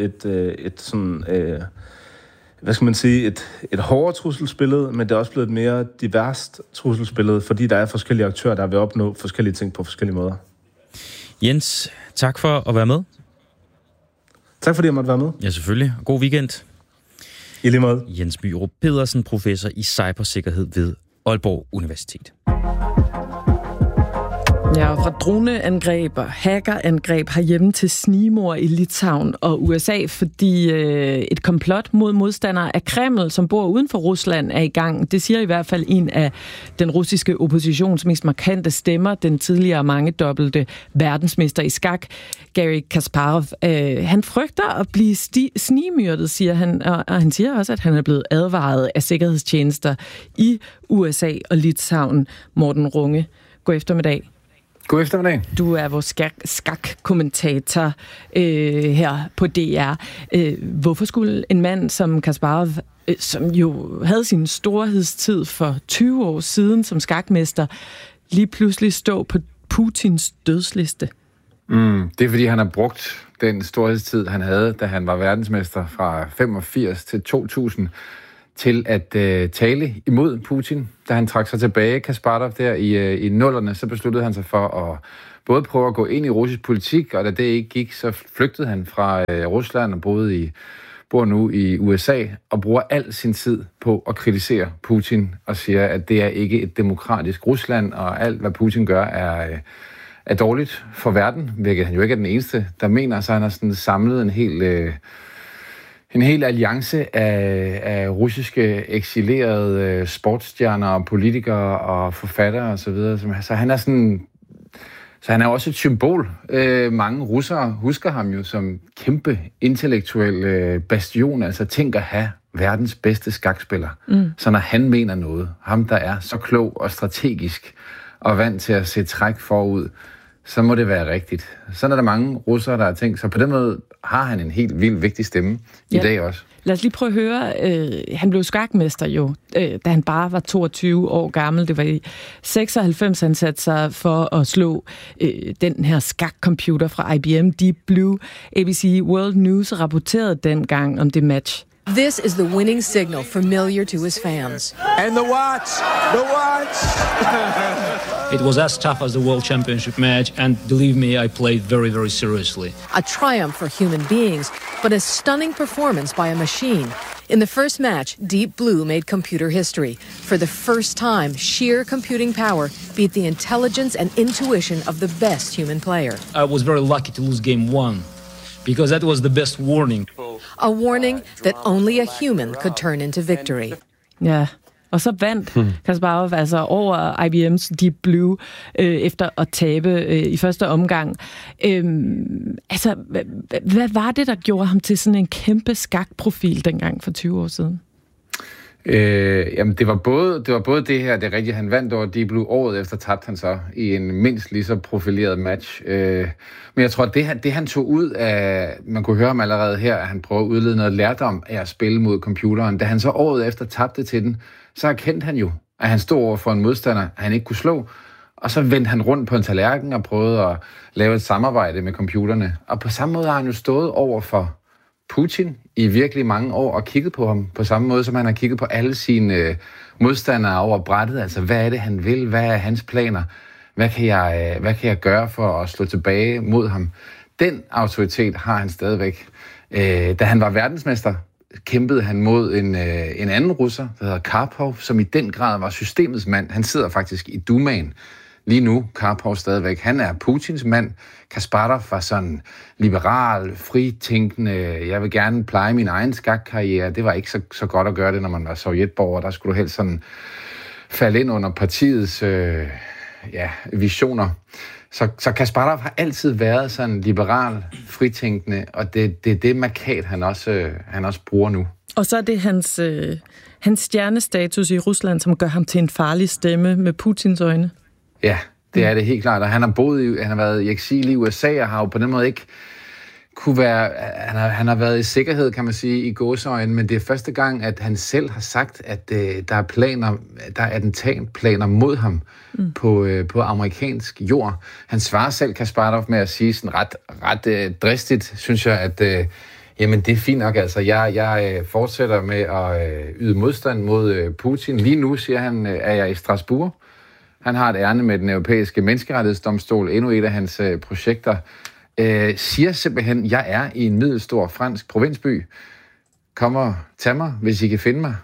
Speaker 8: et hårdere trusselsbillede, men det er også blevet et mere diverst trusselsbillede, fordi der er forskellige aktører, der vil opnå forskellige ting på forskellige måder.
Speaker 2: Jens, tak for at være med.
Speaker 8: Tak fordi jeg måtte være med.
Speaker 2: Ja, selvfølgelig. God weekend.
Speaker 8: I lige måde.
Speaker 2: Jens Myrup Pedersen, professor i cybersikkerhed ved Aalborg Universitet.
Speaker 1: Ja, fra droneangreb og hackerangreb herhjemme til snigmord i Litauen og USA, fordi et komplot mod modstandere af Kreml, som bor uden for Rusland, er i gang. Det siger i hvert fald en af den russiske oppositions mest markante stemmer, den tidligere mangedobbelte verdensmester i skak, Garry Kasparov. Han frygter at blive snigmyrdet, siger han, og han siger også, at han er blevet advaret af sikkerhedstjenester i USA og Litauen. Morten Runge, god eftermiddag.
Speaker 9: God eftermiddag.
Speaker 1: Du er vores skak-kommentator her på DR. Hvorfor skulle en mand som Kasparov, som jo havde sin storhedstid for 20 år siden som skakmester, lige pludselig stå på Putins dødsliste?
Speaker 9: Det er, fordi han har brugt den storhedstid, han havde, da han var verdensmester fra 85 til 2000, til at tale imod Putin. Da han trak sig tilbage, Kasparov, der i nullerne, så besluttede han sig for at både prøve at gå ind i russisk politik, og da det ikke gik, så flygtede han fra Rusland og bor nu i USA, og bruger al sin tid på at kritisere Putin, og siger, at det er ikke et demokratisk Rusland, og alt, hvad Putin gør, er dårligt for verden, hvilket han jo ikke er den eneste, der mener, så han har sådan samlet en hel alliance af russiske eksilerede sportsstjerner og politikere og forfattere og så videre. Så han er også et symbol. Mange russere husker ham jo som kæmpe intellektuel bastion. Altså tænk at have verdens bedste skakspiller. Så når han mener noget, ham der er så klog og strategisk og vant til at se træk forud, så må det være rigtigt. Sådan er der mange russere, der har tænkt, så på den måde har han en helt vildt vigtig stemme i dag også. Lad os
Speaker 1: lige prøve at høre. Han blev skakmester jo, da han bare var 22 år gammel. Det var i 96, han satte sig for at slå den her skakcomputer fra IBM, Deep Blue. ABC World News rapporterede dengang om det match.
Speaker 10: This is the winning signal familiar to his fans.
Speaker 11: And the watch! The watch!
Speaker 12: It was as tough as the World Championship match, and believe me, I played very, very seriously.
Speaker 10: A triumph for human beings, but a stunning performance by a machine. In the first match, Deep Blue made computer history. For the first time, sheer computing power beat the intelligence and intuition of the best human player.
Speaker 12: I was very lucky to lose game one, because that was the best warning.
Speaker 10: A warning that only a human could turn into victory.
Speaker 1: Ja, og så vandt Kasparov altså over IBM's Deep Blue efter at tabe i første omgang. Altså, hvad var det, der gjorde ham til sådan en kæmpe skakprofil dengang for 20 år siden?
Speaker 9: Jamen, det var både det her, det er rigtigt, han vandt over Deep Blue. Året efter tabte han så i en mindst lige så profileret match. Men jeg tror, at det han tog ud af, man kunne høre ham allerede her, at han prøver at udlede noget lærdom af at spille mod computeren. Da han så året efter tabte til den, så erkendte han jo, at han stod over for en modstander, han ikke kunne slå. Og så vendte han rundt på en tallerken og prøvede at lave et samarbejde med computerne. Og på samme måde har han jo stået over for Putin i virkelig mange år og kigget på ham på samme måde, som han har kigget på alle sine modstandere over brættet. Altså, hvad er det, han vil? Hvad er hans planer? Hvad kan jeg gøre for at slå tilbage mod ham? Den autoritet har han stadigvæk. Da han var verdensmester, kæmpede han mod en anden russer, der hedder Karpov, som i den grad var systemets mand. Han sidder faktisk i Dumaen lige nu, Karpov stadigvæk. Han er Putins mand. Kasparov var sådan liberal, fritænkende. Jeg vil gerne pleje min egen skakkarriere. Det var ikke så godt at gøre det, når man var sovjetborger. Der skulle du helst sådan falde ind under partiets visioner. Så Kasparov har altid været sådan liberal, fritænkende, og det er det markat, han også bruger nu. Og så er det hans stjernestatus i Rusland, som gør ham til en farlig stemme med Putins øjne. Ja, det er det helt klart. Og han har været i eksil i USA, og har jo på den måde ikke kunne være... Han har været i sikkerhed, kan man sige, i gåseøjne, men det er første gang, at han selv har sagt, at der er attentatplaner mod ham på amerikansk jord. Han svarer selv, Kasparov, med at sige sådan ret dristigt, synes jeg, at jamen, det er fint nok. Altså, jeg fortsætter med at yde modstand mod Putin. Lige nu, siger han, er jeg i Strasbourg. Han har et ærne med den europæiske menneskerettighedsdomstol, endnu et af hans projekter. Siger simpelthen, jeg er i en middelstor fransk provinsby. Kom og tag mig, hvis I kan finde mig.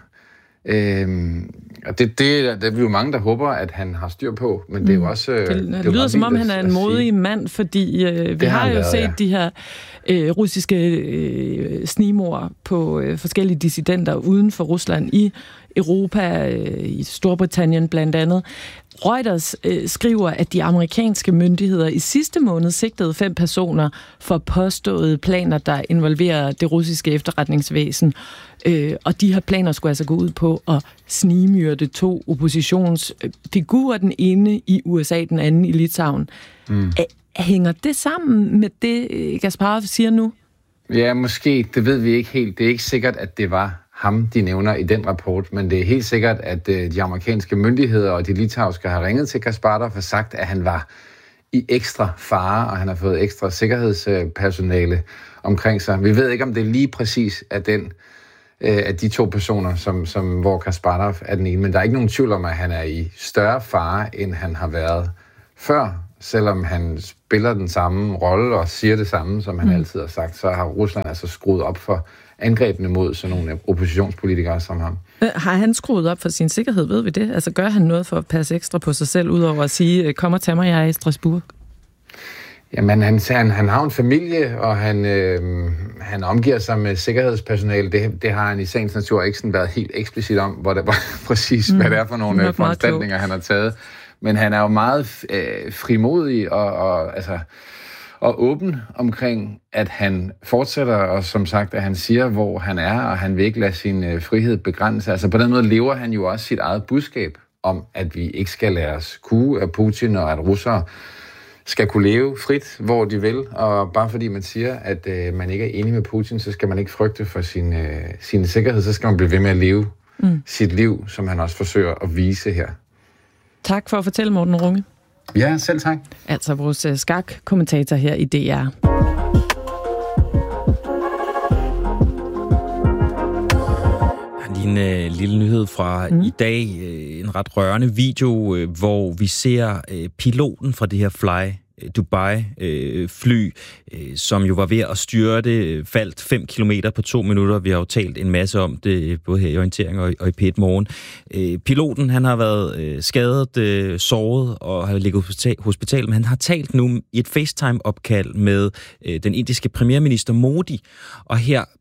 Speaker 9: Og det er vi jo mange, der håber, at han har styr på, men det er jo også... Det lyder som om, han er en modig mand, fordi vi har jo set de her russiske snigmord på forskellige dissidenter uden for Rusland i Europa, i Storbritannien blandt andet. Reuters skriver, at de amerikanske myndigheder i sidste måned sigtede 5 personer for påståede planer, der involverer det russiske efterretningsvæsen. Og de her planer skulle altså gå ud på at snigmyrde 2 oppositionsfigurer, den ene i USA, den anden i Litauen. Hænger det sammen med det, Kasparov siger nu? Ja, måske. Det ved vi ikke helt. Det er ikke sikkert, at det var ham, de nævner i den rapport, men det er helt sikkert, at de amerikanske myndigheder og de litauiske har ringet til Kasparov og sagt, at han var i ekstra fare, og han har fået ekstra sikkerhedspersonale omkring sig. Vi ved ikke, om det er lige præcis af de 2 personer, hvor Kasparov er den ene, men der er ikke nogen tvivl om, at han er i større fare, end han har været før. Selvom han spiller den samme rolle og siger det samme, som han altid har sagt, så har Rusland altså skruet op for angrebene mod sådan nogle oppositionspolitikere som ham. Har han skruet op for sin sikkerhed, ved vi det? Altså gør han noget for at passe ekstra på sig selv, udover at sige, kom og tag mig, jeg er i Strasbourg? Jamen, han har en familie, og han omgiver sig med sikkerhedspersonale. Det har han i sagens natur ikke sådan været helt eksplicit om, hvor det var præcis, hvad det er for nogle foranstaltninger, han har taget. Men han er jo meget frimodig og åben omkring, at han fortsætter, og som sagt, at han siger, hvor han er, og han vil ikke lade sin frihed begrænse. Altså på den måde lever han jo også sit eget budskab om, at vi ikke skal lade os kue af Putin, og at russere skal kunne leve frit, hvor de vil. Og bare fordi man siger, at man ikke er enig med Putin, så skal man ikke frygte for sin sikkerhed, så skal man blive ved med at leve sit liv, som han også forsøger at vise her. Tak for at fortælle, Morten Runge. Ja, selv tak. Altså vores skak-kommentator her i DR.
Speaker 2: En lille nyhed fra i dag. En ret rørende video, hvor vi ser piloten fra det her Dubai-fly, som jo var ved at styrte, faldt 5 kilometer på 2 minutter. Vi har jo talt en masse om det, både her i Orientering og i P1 Morgen. Piloten, han har været skadet, såret og har ligget hospital, men han har talt nu i et FaceTime-opkald med den indiske premierminister Modi, og her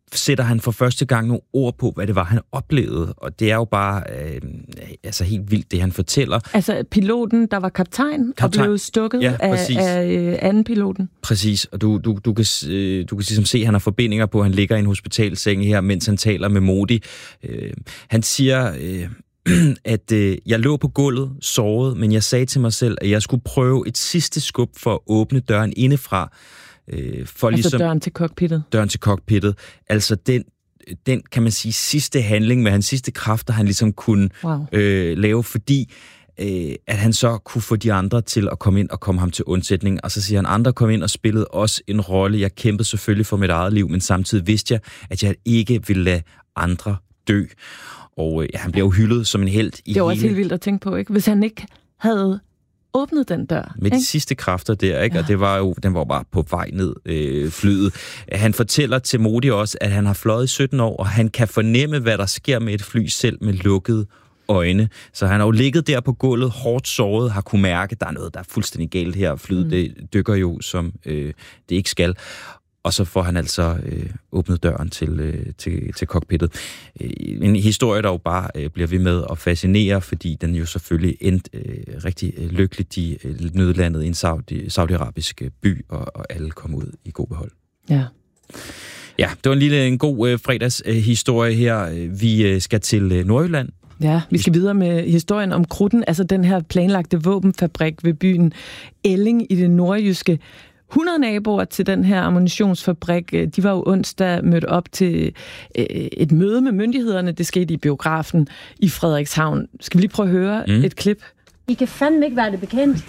Speaker 2: sætter han for første gang nogle ord på, hvad det var, han oplevede. Og det er jo bare helt vildt, det han fortæller.
Speaker 1: Altså piloten, der var kaptajn og blev stukket af anden piloten.
Speaker 2: Præcis, og du kan ligesom se, at han har forbinder på, at han ligger i en hospitalseng her, mens han taler med Modi. Han siger, at jeg lå på gulvet, såret, men jeg sagde til mig selv, at jeg skulle prøve et sidste skub for at åbne døren indefra. For ligesom,
Speaker 1: døren til cockpittet?
Speaker 2: Døren til cockpittet. Altså den, kan man sige, sidste handling med hans sidste kræfter, han ligesom kunne lave, fordi at han så kunne få de andre til at komme ind og komme ham til undsætning. Og så siger han, andre kom ind og spillede også en rolle. Jeg kæmpede selvfølgelig for mit eget liv, men samtidig vidste jeg, at jeg ikke ville lade andre dø. Og han blev jo hyldet som en helt i
Speaker 1: det var også helt vildt at tænke på, ikke? Hvis han ikke havde åbnet den dør.
Speaker 2: Med de sidste kræfter der, ikke? Ja. Og den var jo bare på vej ned flyet. Han fortæller til Modi også, at han har fløjet i 17 år, og han kan fornemme, hvad der sker med et fly selv med lukkede øjne. Så han har jo ligget der på gulvet, hårdt såret, har kunne mærke, at der er noget, der er fuldstændig galt her. Flyet det dykker jo, som det ikke skal. Og så får han altså åbnet døren til cockpittet. En historie, der jo bare bliver ved med at fascinere, fordi den jo selvfølgelig endte rigtig lykkeligt. De nødlandede i en saudiarabisk by, og alle kom ud i god behold.
Speaker 1: Ja.
Speaker 2: Ja, det var en god fredagshistorie her. Vi skal til Nordjylland.
Speaker 1: Ja, vi skal videre med historien om Krudten, altså den her planlagte våbenfabrik ved byen Elling i det nordjyske. 100 naboer til den her ammunitionsfabrik, de var jo onsdag mødt op til et møde med myndighederne. Det skete i biografen i Frederikshavn. Skal vi lige prøve at høre et klip?
Speaker 13: I kan fandme ikke være det bekendt.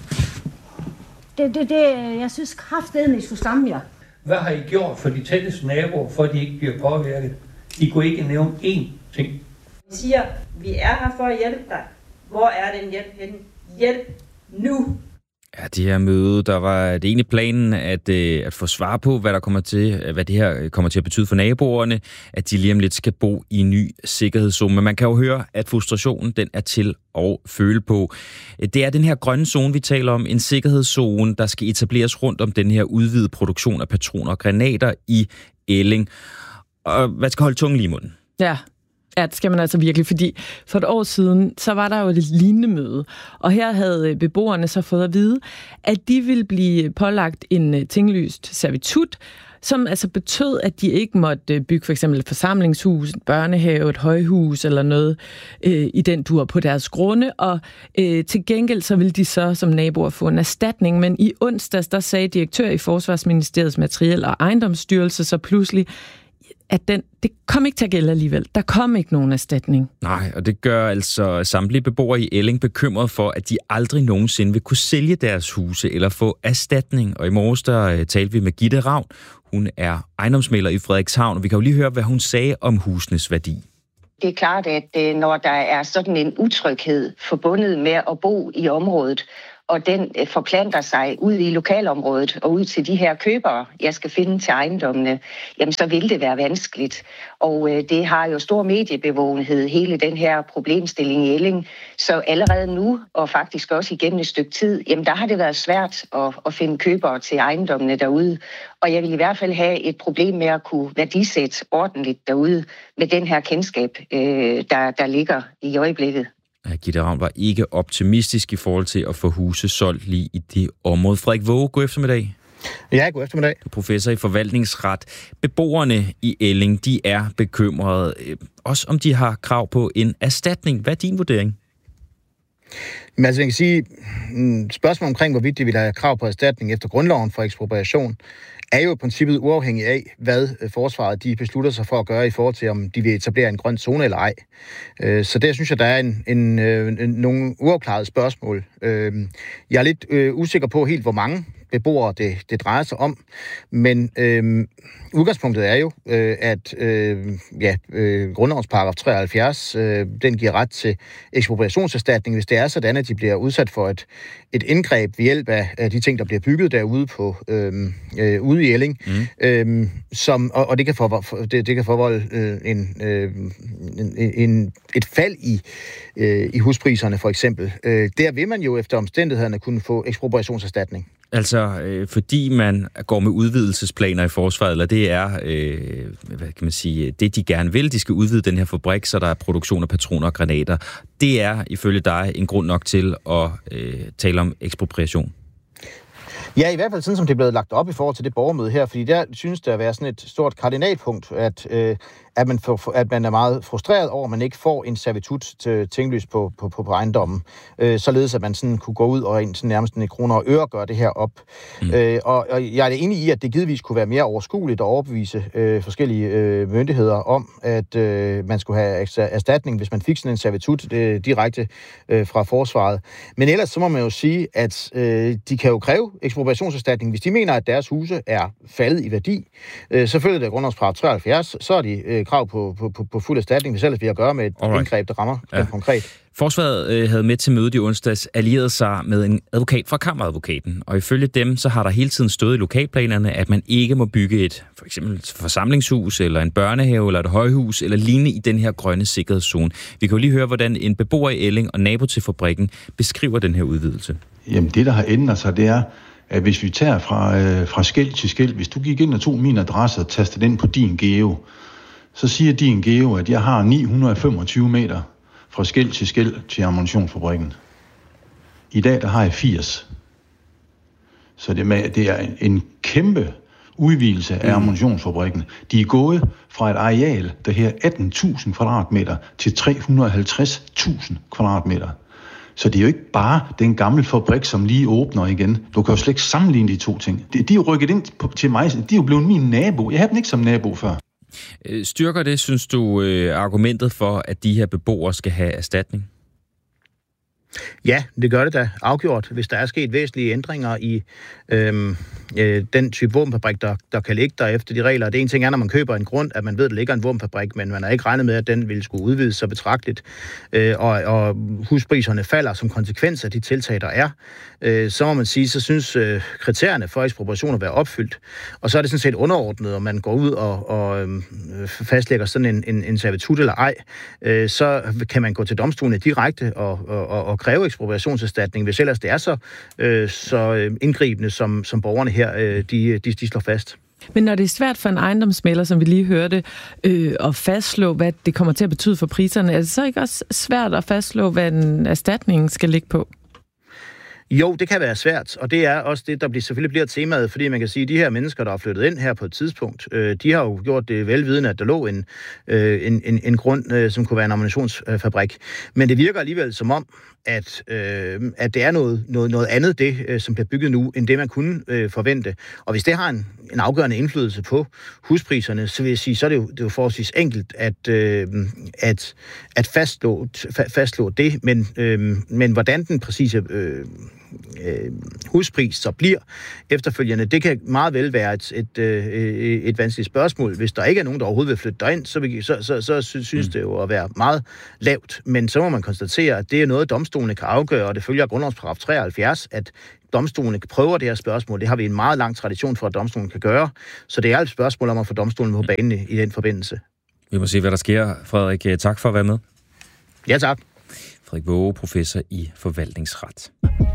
Speaker 13: Jeg synes kraftedeme, I skulle stamme jer.
Speaker 14: Hvad har I gjort for de tætteste naboer, for at de ikke bliver påvirket? I kunne ikke nævne én ting.
Speaker 13: I siger, vi er her for at hjælpe dig. Hvor er den hjælp henne? Hjælp nu!
Speaker 2: Ja, det her møde, der var det egentlig planen at få svar på, hvad det her kommer til at betyde for naboerne, at de lige om lidt skal bo i en ny sikkerhedszone. Men man kan jo høre, at frustrationen, den er til at føle på. Det er den her grønne zone, vi taler om, en sikkerhedszone, der skal etableres rundt om den her udvidede produktion af patroner og granater i Elling. Og hvad skal holde tungen lige i munden?
Speaker 1: Ja, det skal man altså virkelig, fordi for et år siden, så var der jo et lignende møde, og her havde beboerne så fået at vide, at de ville blive pålagt en tinglyst servitut, som altså betød, at de ikke måtte bygge for eksempel et forsamlingshus, en børnehave, et højhus eller noget i den dur på deres grunde, og til gengæld så ville de så som naboer få en erstatning, men i onsdags, der sagde direktør i Forsvarsministeriets Materiel- og Ejendomsstyrelse så pludselig, at det kom ikke til at gælde alligevel. Der kom ikke nogen erstatning.
Speaker 2: Nej, og det gør altså samtlige beboere i Elling bekymret for, at de aldrig nogensinde vil kunne sælge deres huse eller få erstatning. Og i morges, der talte vi med Gitte Ravn. Hun er ejendomsmægler i Frederikshavn, og vi kan jo lige høre, hvad hun sagde om husenes værdi.
Speaker 15: Det er klart, at når der er sådan en utryghed forbundet med at bo i området, og den forplanter sig ud i lokalområdet og ud til de her købere, jeg skal finde til ejendommene, jamen så vil det være vanskeligt. Og det har jo stor mediebevågenhed, hele den her problemstilling i Elling. Så allerede nu, og faktisk også igennem et stykke tid, jamen der har det været svært at finde købere til ejendommene derude. Og jeg vil i hvert fald have et problem med at kunne værdisætte ordentligt derude med den her kendskab, der ligger i øjeblikket.
Speaker 2: Gitte Ravn var ikke optimistisk i forhold til at få huse solgt lige i det område. Frederik Våge, god eftermiddag.
Speaker 16: Ja, god eftermiddag.
Speaker 2: Du er professor i forvaltningsret. Beboerne i Elling, de er bekymrede. Også om de har krav på en erstatning. Hvad er din vurdering?
Speaker 16: Men altså, jeg kan sige, spørgsmålet omkring, hvorvidt de vil have krav på erstatning efter grundloven for ekspropriation, er jo i princippet uafhængig af, hvad forsvaret de beslutter sig for at gøre i forhold til, om de vil etablere en grøn zone eller ej. Så der synes jeg, der er nogle uafklarede spørgsmål. Jeg er lidt usikker på helt, hvor mange beboere det drejer sig om, men udgangspunktet er jo, at grundlovens paragraf 73, den giver ret til ekspropriationserstatning, hvis det er sådan, at de bliver udsat for et indgreb ved hjælp af de ting, der bliver bygget derude ude i Elling, og det kan forvolde et fald i huspriserne for eksempel. Der vil man jo efter omstændighederne kunne få ekspropriationserstatning.
Speaker 2: Altså, fordi man går med udvidelsesplaner i forsvaret, eller det er, hvad kan man sige, det de gerne vil, de skal udvide den her fabrik, så der er produktion af patroner og granater. Det er ifølge dig en grund nok til at tale om ekspropriation.
Speaker 16: Ja, i hvert fald sådan, som det er blevet lagt op i forhold til det borgermøde her, fordi der synes det at være sådan et stort kardinalpunkt, at man er meget frustreret over, at man ikke får en servitut til tinglyst på ejendommen, således at man sådan kunne gå ud og sådan nærmest i kroner og øre gøre det her op. Og jeg er enig i, at det givetvis kunne være mere overskueligt at overbevise forskellige myndigheder om, at man skulle have erstatning, hvis man fik sådan en servitut direkte fra forsvaret. Men ellers så må man jo sige, at de kan jo kræve ekspropriationserstatning, hvis de mener, at deres huse er faldet i værdi. Så følger det grundlovsparagraf 73, så er de krav på fuld erstatning, hvis ellers vi har at gøre med et indgreb, der rammer konkret.
Speaker 2: Forsvaret havde med til mødet i onsdags allieret sig med en advokat fra Kammeradvokaten, og ifølge dem, så har der hele tiden stået i lokalplanerne, at man ikke må bygge et for eksempel forsamlingshus, eller en børnehave, eller et højhus, eller lignende i den her grønne sikkerhedszone. Vi kan jo lige høre, hvordan en beboer i Elling og nabo til fabrikken beskriver den her udvidelse.
Speaker 3: Jamen det, der har ændret sig, det er, at hvis vi tager fra skel til skel, hvis du gik ind og tog min adresse og tastede den på din geo, så siger din geo, at jeg har 925 meter fra skel til ammunitionsfabrikken. I dag, der har jeg 80. Så det er en kæmpe udvidelse af ammunitionsfabrikken. De er gået fra et areal, der her 18.000 kvadratmeter til 350.000 kvadratmeter. Så det er jo ikke bare den gamle fabrik, som lige åbner igen. Du kan jo slet ikke sammenligne de to ting. De er jo rykket ind til mig. De er jo blevet min nabo. Jeg havde dem ikke som nabo før.
Speaker 2: Styrker det, synes du, argumentet for, at de her beboere skal have erstatning?
Speaker 16: Ja, det gør det da afgjort, hvis der er sket væsentlige ændringer i den type våbenfabrik, der kan ligge der efter de regler. Det ene ting er, når man køber en grund, at man ved, at der ligger en våbenfabrik, men man har ikke regnet med, at den ville skulle udvides så betragteligt, og huspriserne falder som konsekvens af de tiltag, der er. Så må man sige, så synes kriterierne for ekspropriation at være opfyldt, og så er det sådan set underordnet, om man går ud og fastlægger sådan en servitut eller ej, så kan man gå til domstolene direkte og kræve ekspropriationserstatning, hvis ellers det er så indgribende, som borgerne her, de slår fast.
Speaker 1: Men når det er svært for en ejendomsmægler, som vi lige hørte, at fastslå, hvad det kommer til at betyde for priserne, er det så ikke også svært at fastslå, hvad en erstatning skal ligge på?
Speaker 16: Jo, det kan være svært, og det er også det, der selvfølgelig bliver temaet, fordi man kan sige, at de her mennesker, der er flyttet ind her på et tidspunkt, de har jo gjort det velvidende, at der lå en grund, som kunne være en ammunitionsfabrik. Men det virker alligevel som om, at det er noget andet, det som bliver bygget nu, end det man kunne forvente. Og hvis det har en afgørende indflydelse på huspriserne, så vil jeg sige, så er det jo forholdsvis enkelt at fastslå det, men hvordan den præcise huspris så bliver efterfølgende, det kan meget vel være et vanskeligt spørgsmål. Hvis der ikke er nogen, der overhovedet vil flytte derind, så synes det jo at være meget lavt. Men så må man konstatere, at det er noget, domstolene kan afgøre, og det følger af grundlovsparagraf 73, at domstolene prøver det her spørgsmål. Det har vi en meget lang tradition for, at domstolen kan gøre. Så det er et spørgsmål om at få domstolen på banen i den forbindelse.
Speaker 2: Vi må se, hvad der sker. Frederik, tak for at være med.
Speaker 16: Ja, tak.
Speaker 2: Frederik Waage, professor i forvaltningsret.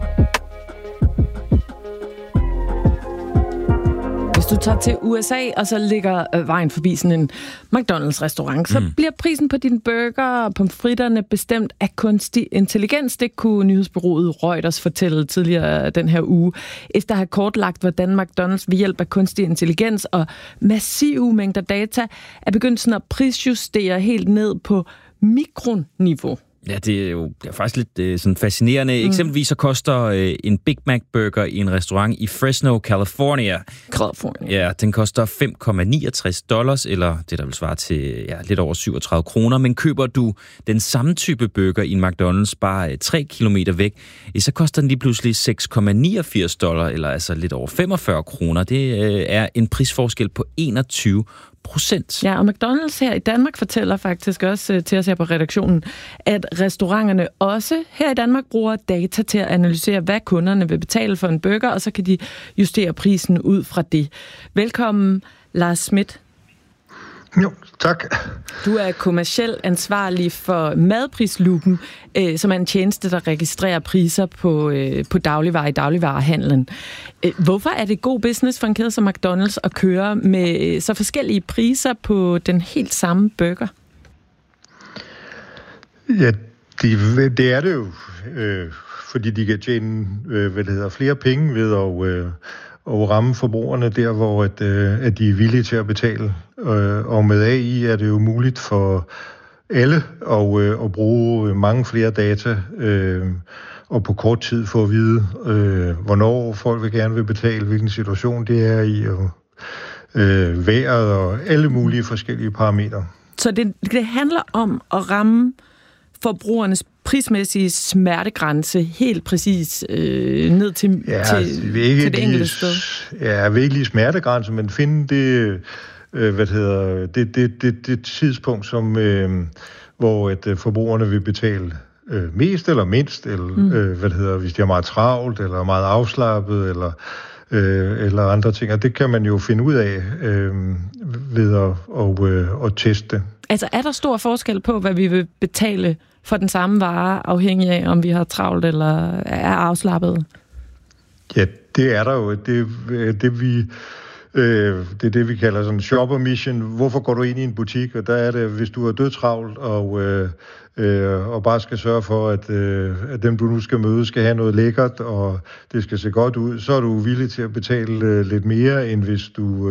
Speaker 1: Hvis du tager til USA, og så ligger vejen forbi sådan en McDonald's-restaurant, så bliver prisen på dine burger og pomfritterne bestemt af kunstig intelligens. Det kunne nyhedsbureauet Reuters fortælle tidligere den her uge, efter at have kortlagt, hvordan McDonald's ved hjælp af kunstig intelligens og massive mængder data er begyndt sådan at prisjustere helt ned på mikroniveau.
Speaker 2: Ja, det er jo faktisk lidt sådan fascinerende. Eksempelvis så koster en Big Mac burger i en restaurant i Fresno, California. Ja, den koster $5,69, eller det der vil svare til lidt over 37 kroner. Men køber du den samme type burger i en McDonald's bare 3 kilometer væk, så koster den lige pludselig $6,89, eller altså lidt over 45 kroner. Det er en prisforskel på 21%.
Speaker 1: Ja, og McDonald's her i Danmark fortæller faktisk også til os her på redaktionen, at restauranterne også her i Danmark bruger data til at analysere, hvad kunderne vil betale for en burger, og så kan de justere prisen ud fra det. Velkommen, Lars Schmidt.
Speaker 17: Jo, tak.
Speaker 1: Du er kommerciel ansvarlig for Madprisluppen, som er en tjeneste, der registrerer priser på dagligvarer i dagligvarehandlen. Hvorfor er det god business for en kæde som McDonald's at køre med så forskellige priser på den helt samme burger?
Speaker 17: Ja, det er det jo, fordi de kan tjene flere penge ved at ramme forbrugerne der, hvor at de er villige til at betale. Og med AI er det jo muligt for alle at bruge mange flere data og på kort tid få at vide, hvornår folk vil gerne vil betale, hvilken situation det er i, og vejret og alle mulige forskellige parametre.
Speaker 1: Så det handler om at ramme forbrugernes prismæssige smertegrænse helt præcis ned til det enkelte sted?
Speaker 17: Ja, jeg vil ikke lige smertegrænse, men finde det tidspunkt, som, hvor forbrugerne vil betale mest eller mindst, eller hvis de er meget travlt, eller meget afslappet, eller andre ting. Og det kan man jo finde ud af ved at teste.
Speaker 1: Altså, er der stor forskel på, hvad vi vil betale for den samme vare, afhængig af, om vi har travlt eller er afslappet?
Speaker 17: Ja, det er der jo. Det er det, vi kalder sådan shopper mission. Hvorfor går du ind i en butik? Og der er det, hvis du er dødtravlt og bare skal sørge for, at dem, du nu skal møde, skal have noget lækkert, og det skal se godt ud, så er du villig til at betale lidt mere, end hvis du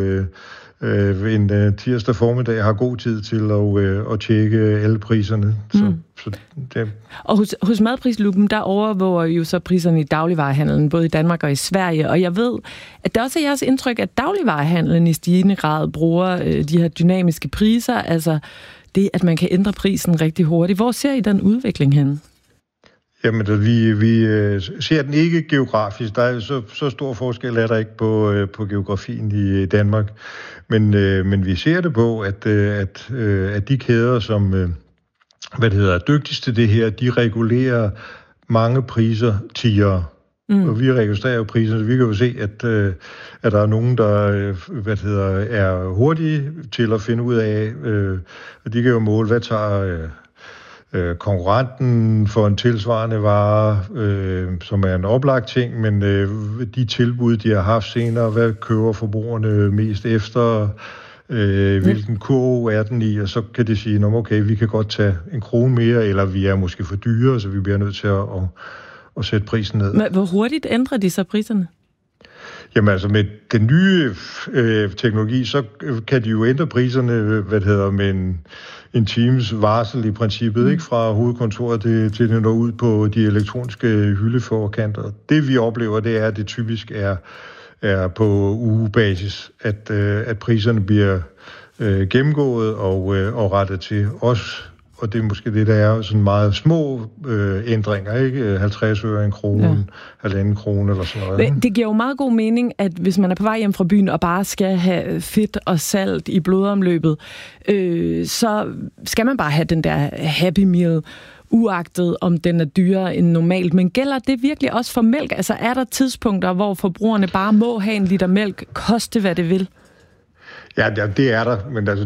Speaker 17: en tirsdag formiddag har god tid til at tjekke alle priserne. Så det.
Speaker 1: Og hos Madprisluppen, der overvåger jo så priserne i dagligvarehandlen, både i Danmark og i Sverige. Og jeg ved, at det også er jeres indtryk, at dagligvarehandlen i stigende grad bruger de her dynamiske priser, altså det, at man kan ændre prisen rigtig hurtigt. Hvor ser I den udvikling henne?
Speaker 17: Jamen, vi ser den ikke geografisk. Der er så stor forskel er der ikke på geografien i Danmark. Men vi ser det på, at de kæder, som er dygtigst til det her, de regulerer mange priser tiere. Og vi registrerer jo priserne, så vi kan jo se, at der er nogen, der er hurtige til at finde ud af, og de kan jo måle, hvad tager konkurrenten for en tilsvarende vare, som er en oplagt ting, men de tilbud, de har haft senere, hvad køber forbrugerne mest efter, hvilken kurv er den i, og så kan de sige, okay, vi kan godt tage 1 krone mere, eller vi er måske for dyre, så vi bliver nødt til at sætte prisen ned.
Speaker 1: Men hvor hurtigt ændrer de så priserne?
Speaker 17: Jamen altså med den nye teknologi, så kan de jo ændre priserne, med en times varsel i princippet, ikke, fra hovedkontoret til det når ud på de elektroniske hyldeforkanter. Det vi oplever, det er, at det typisk er på ugebasis, at priserne bliver gennemgået og rettet til os. Og det er måske det, der er sådan meget små ændringer, ikke? 50 øre, 1 krone, 1,5 krone eller sådan noget.
Speaker 1: Det giver jo meget god mening, at hvis man er på vej hjem fra byen og bare skal have fedt og salt i blodomløbet, så skal man bare have den der Happy Meal, uagtet om den er dyrere end normalt. Men gælder det virkelig også for mælk? Altså er der tidspunkter, hvor forbrugerne bare må have 1 liter mælk, koste hvad det vil?
Speaker 17: Ja, det er der, men altså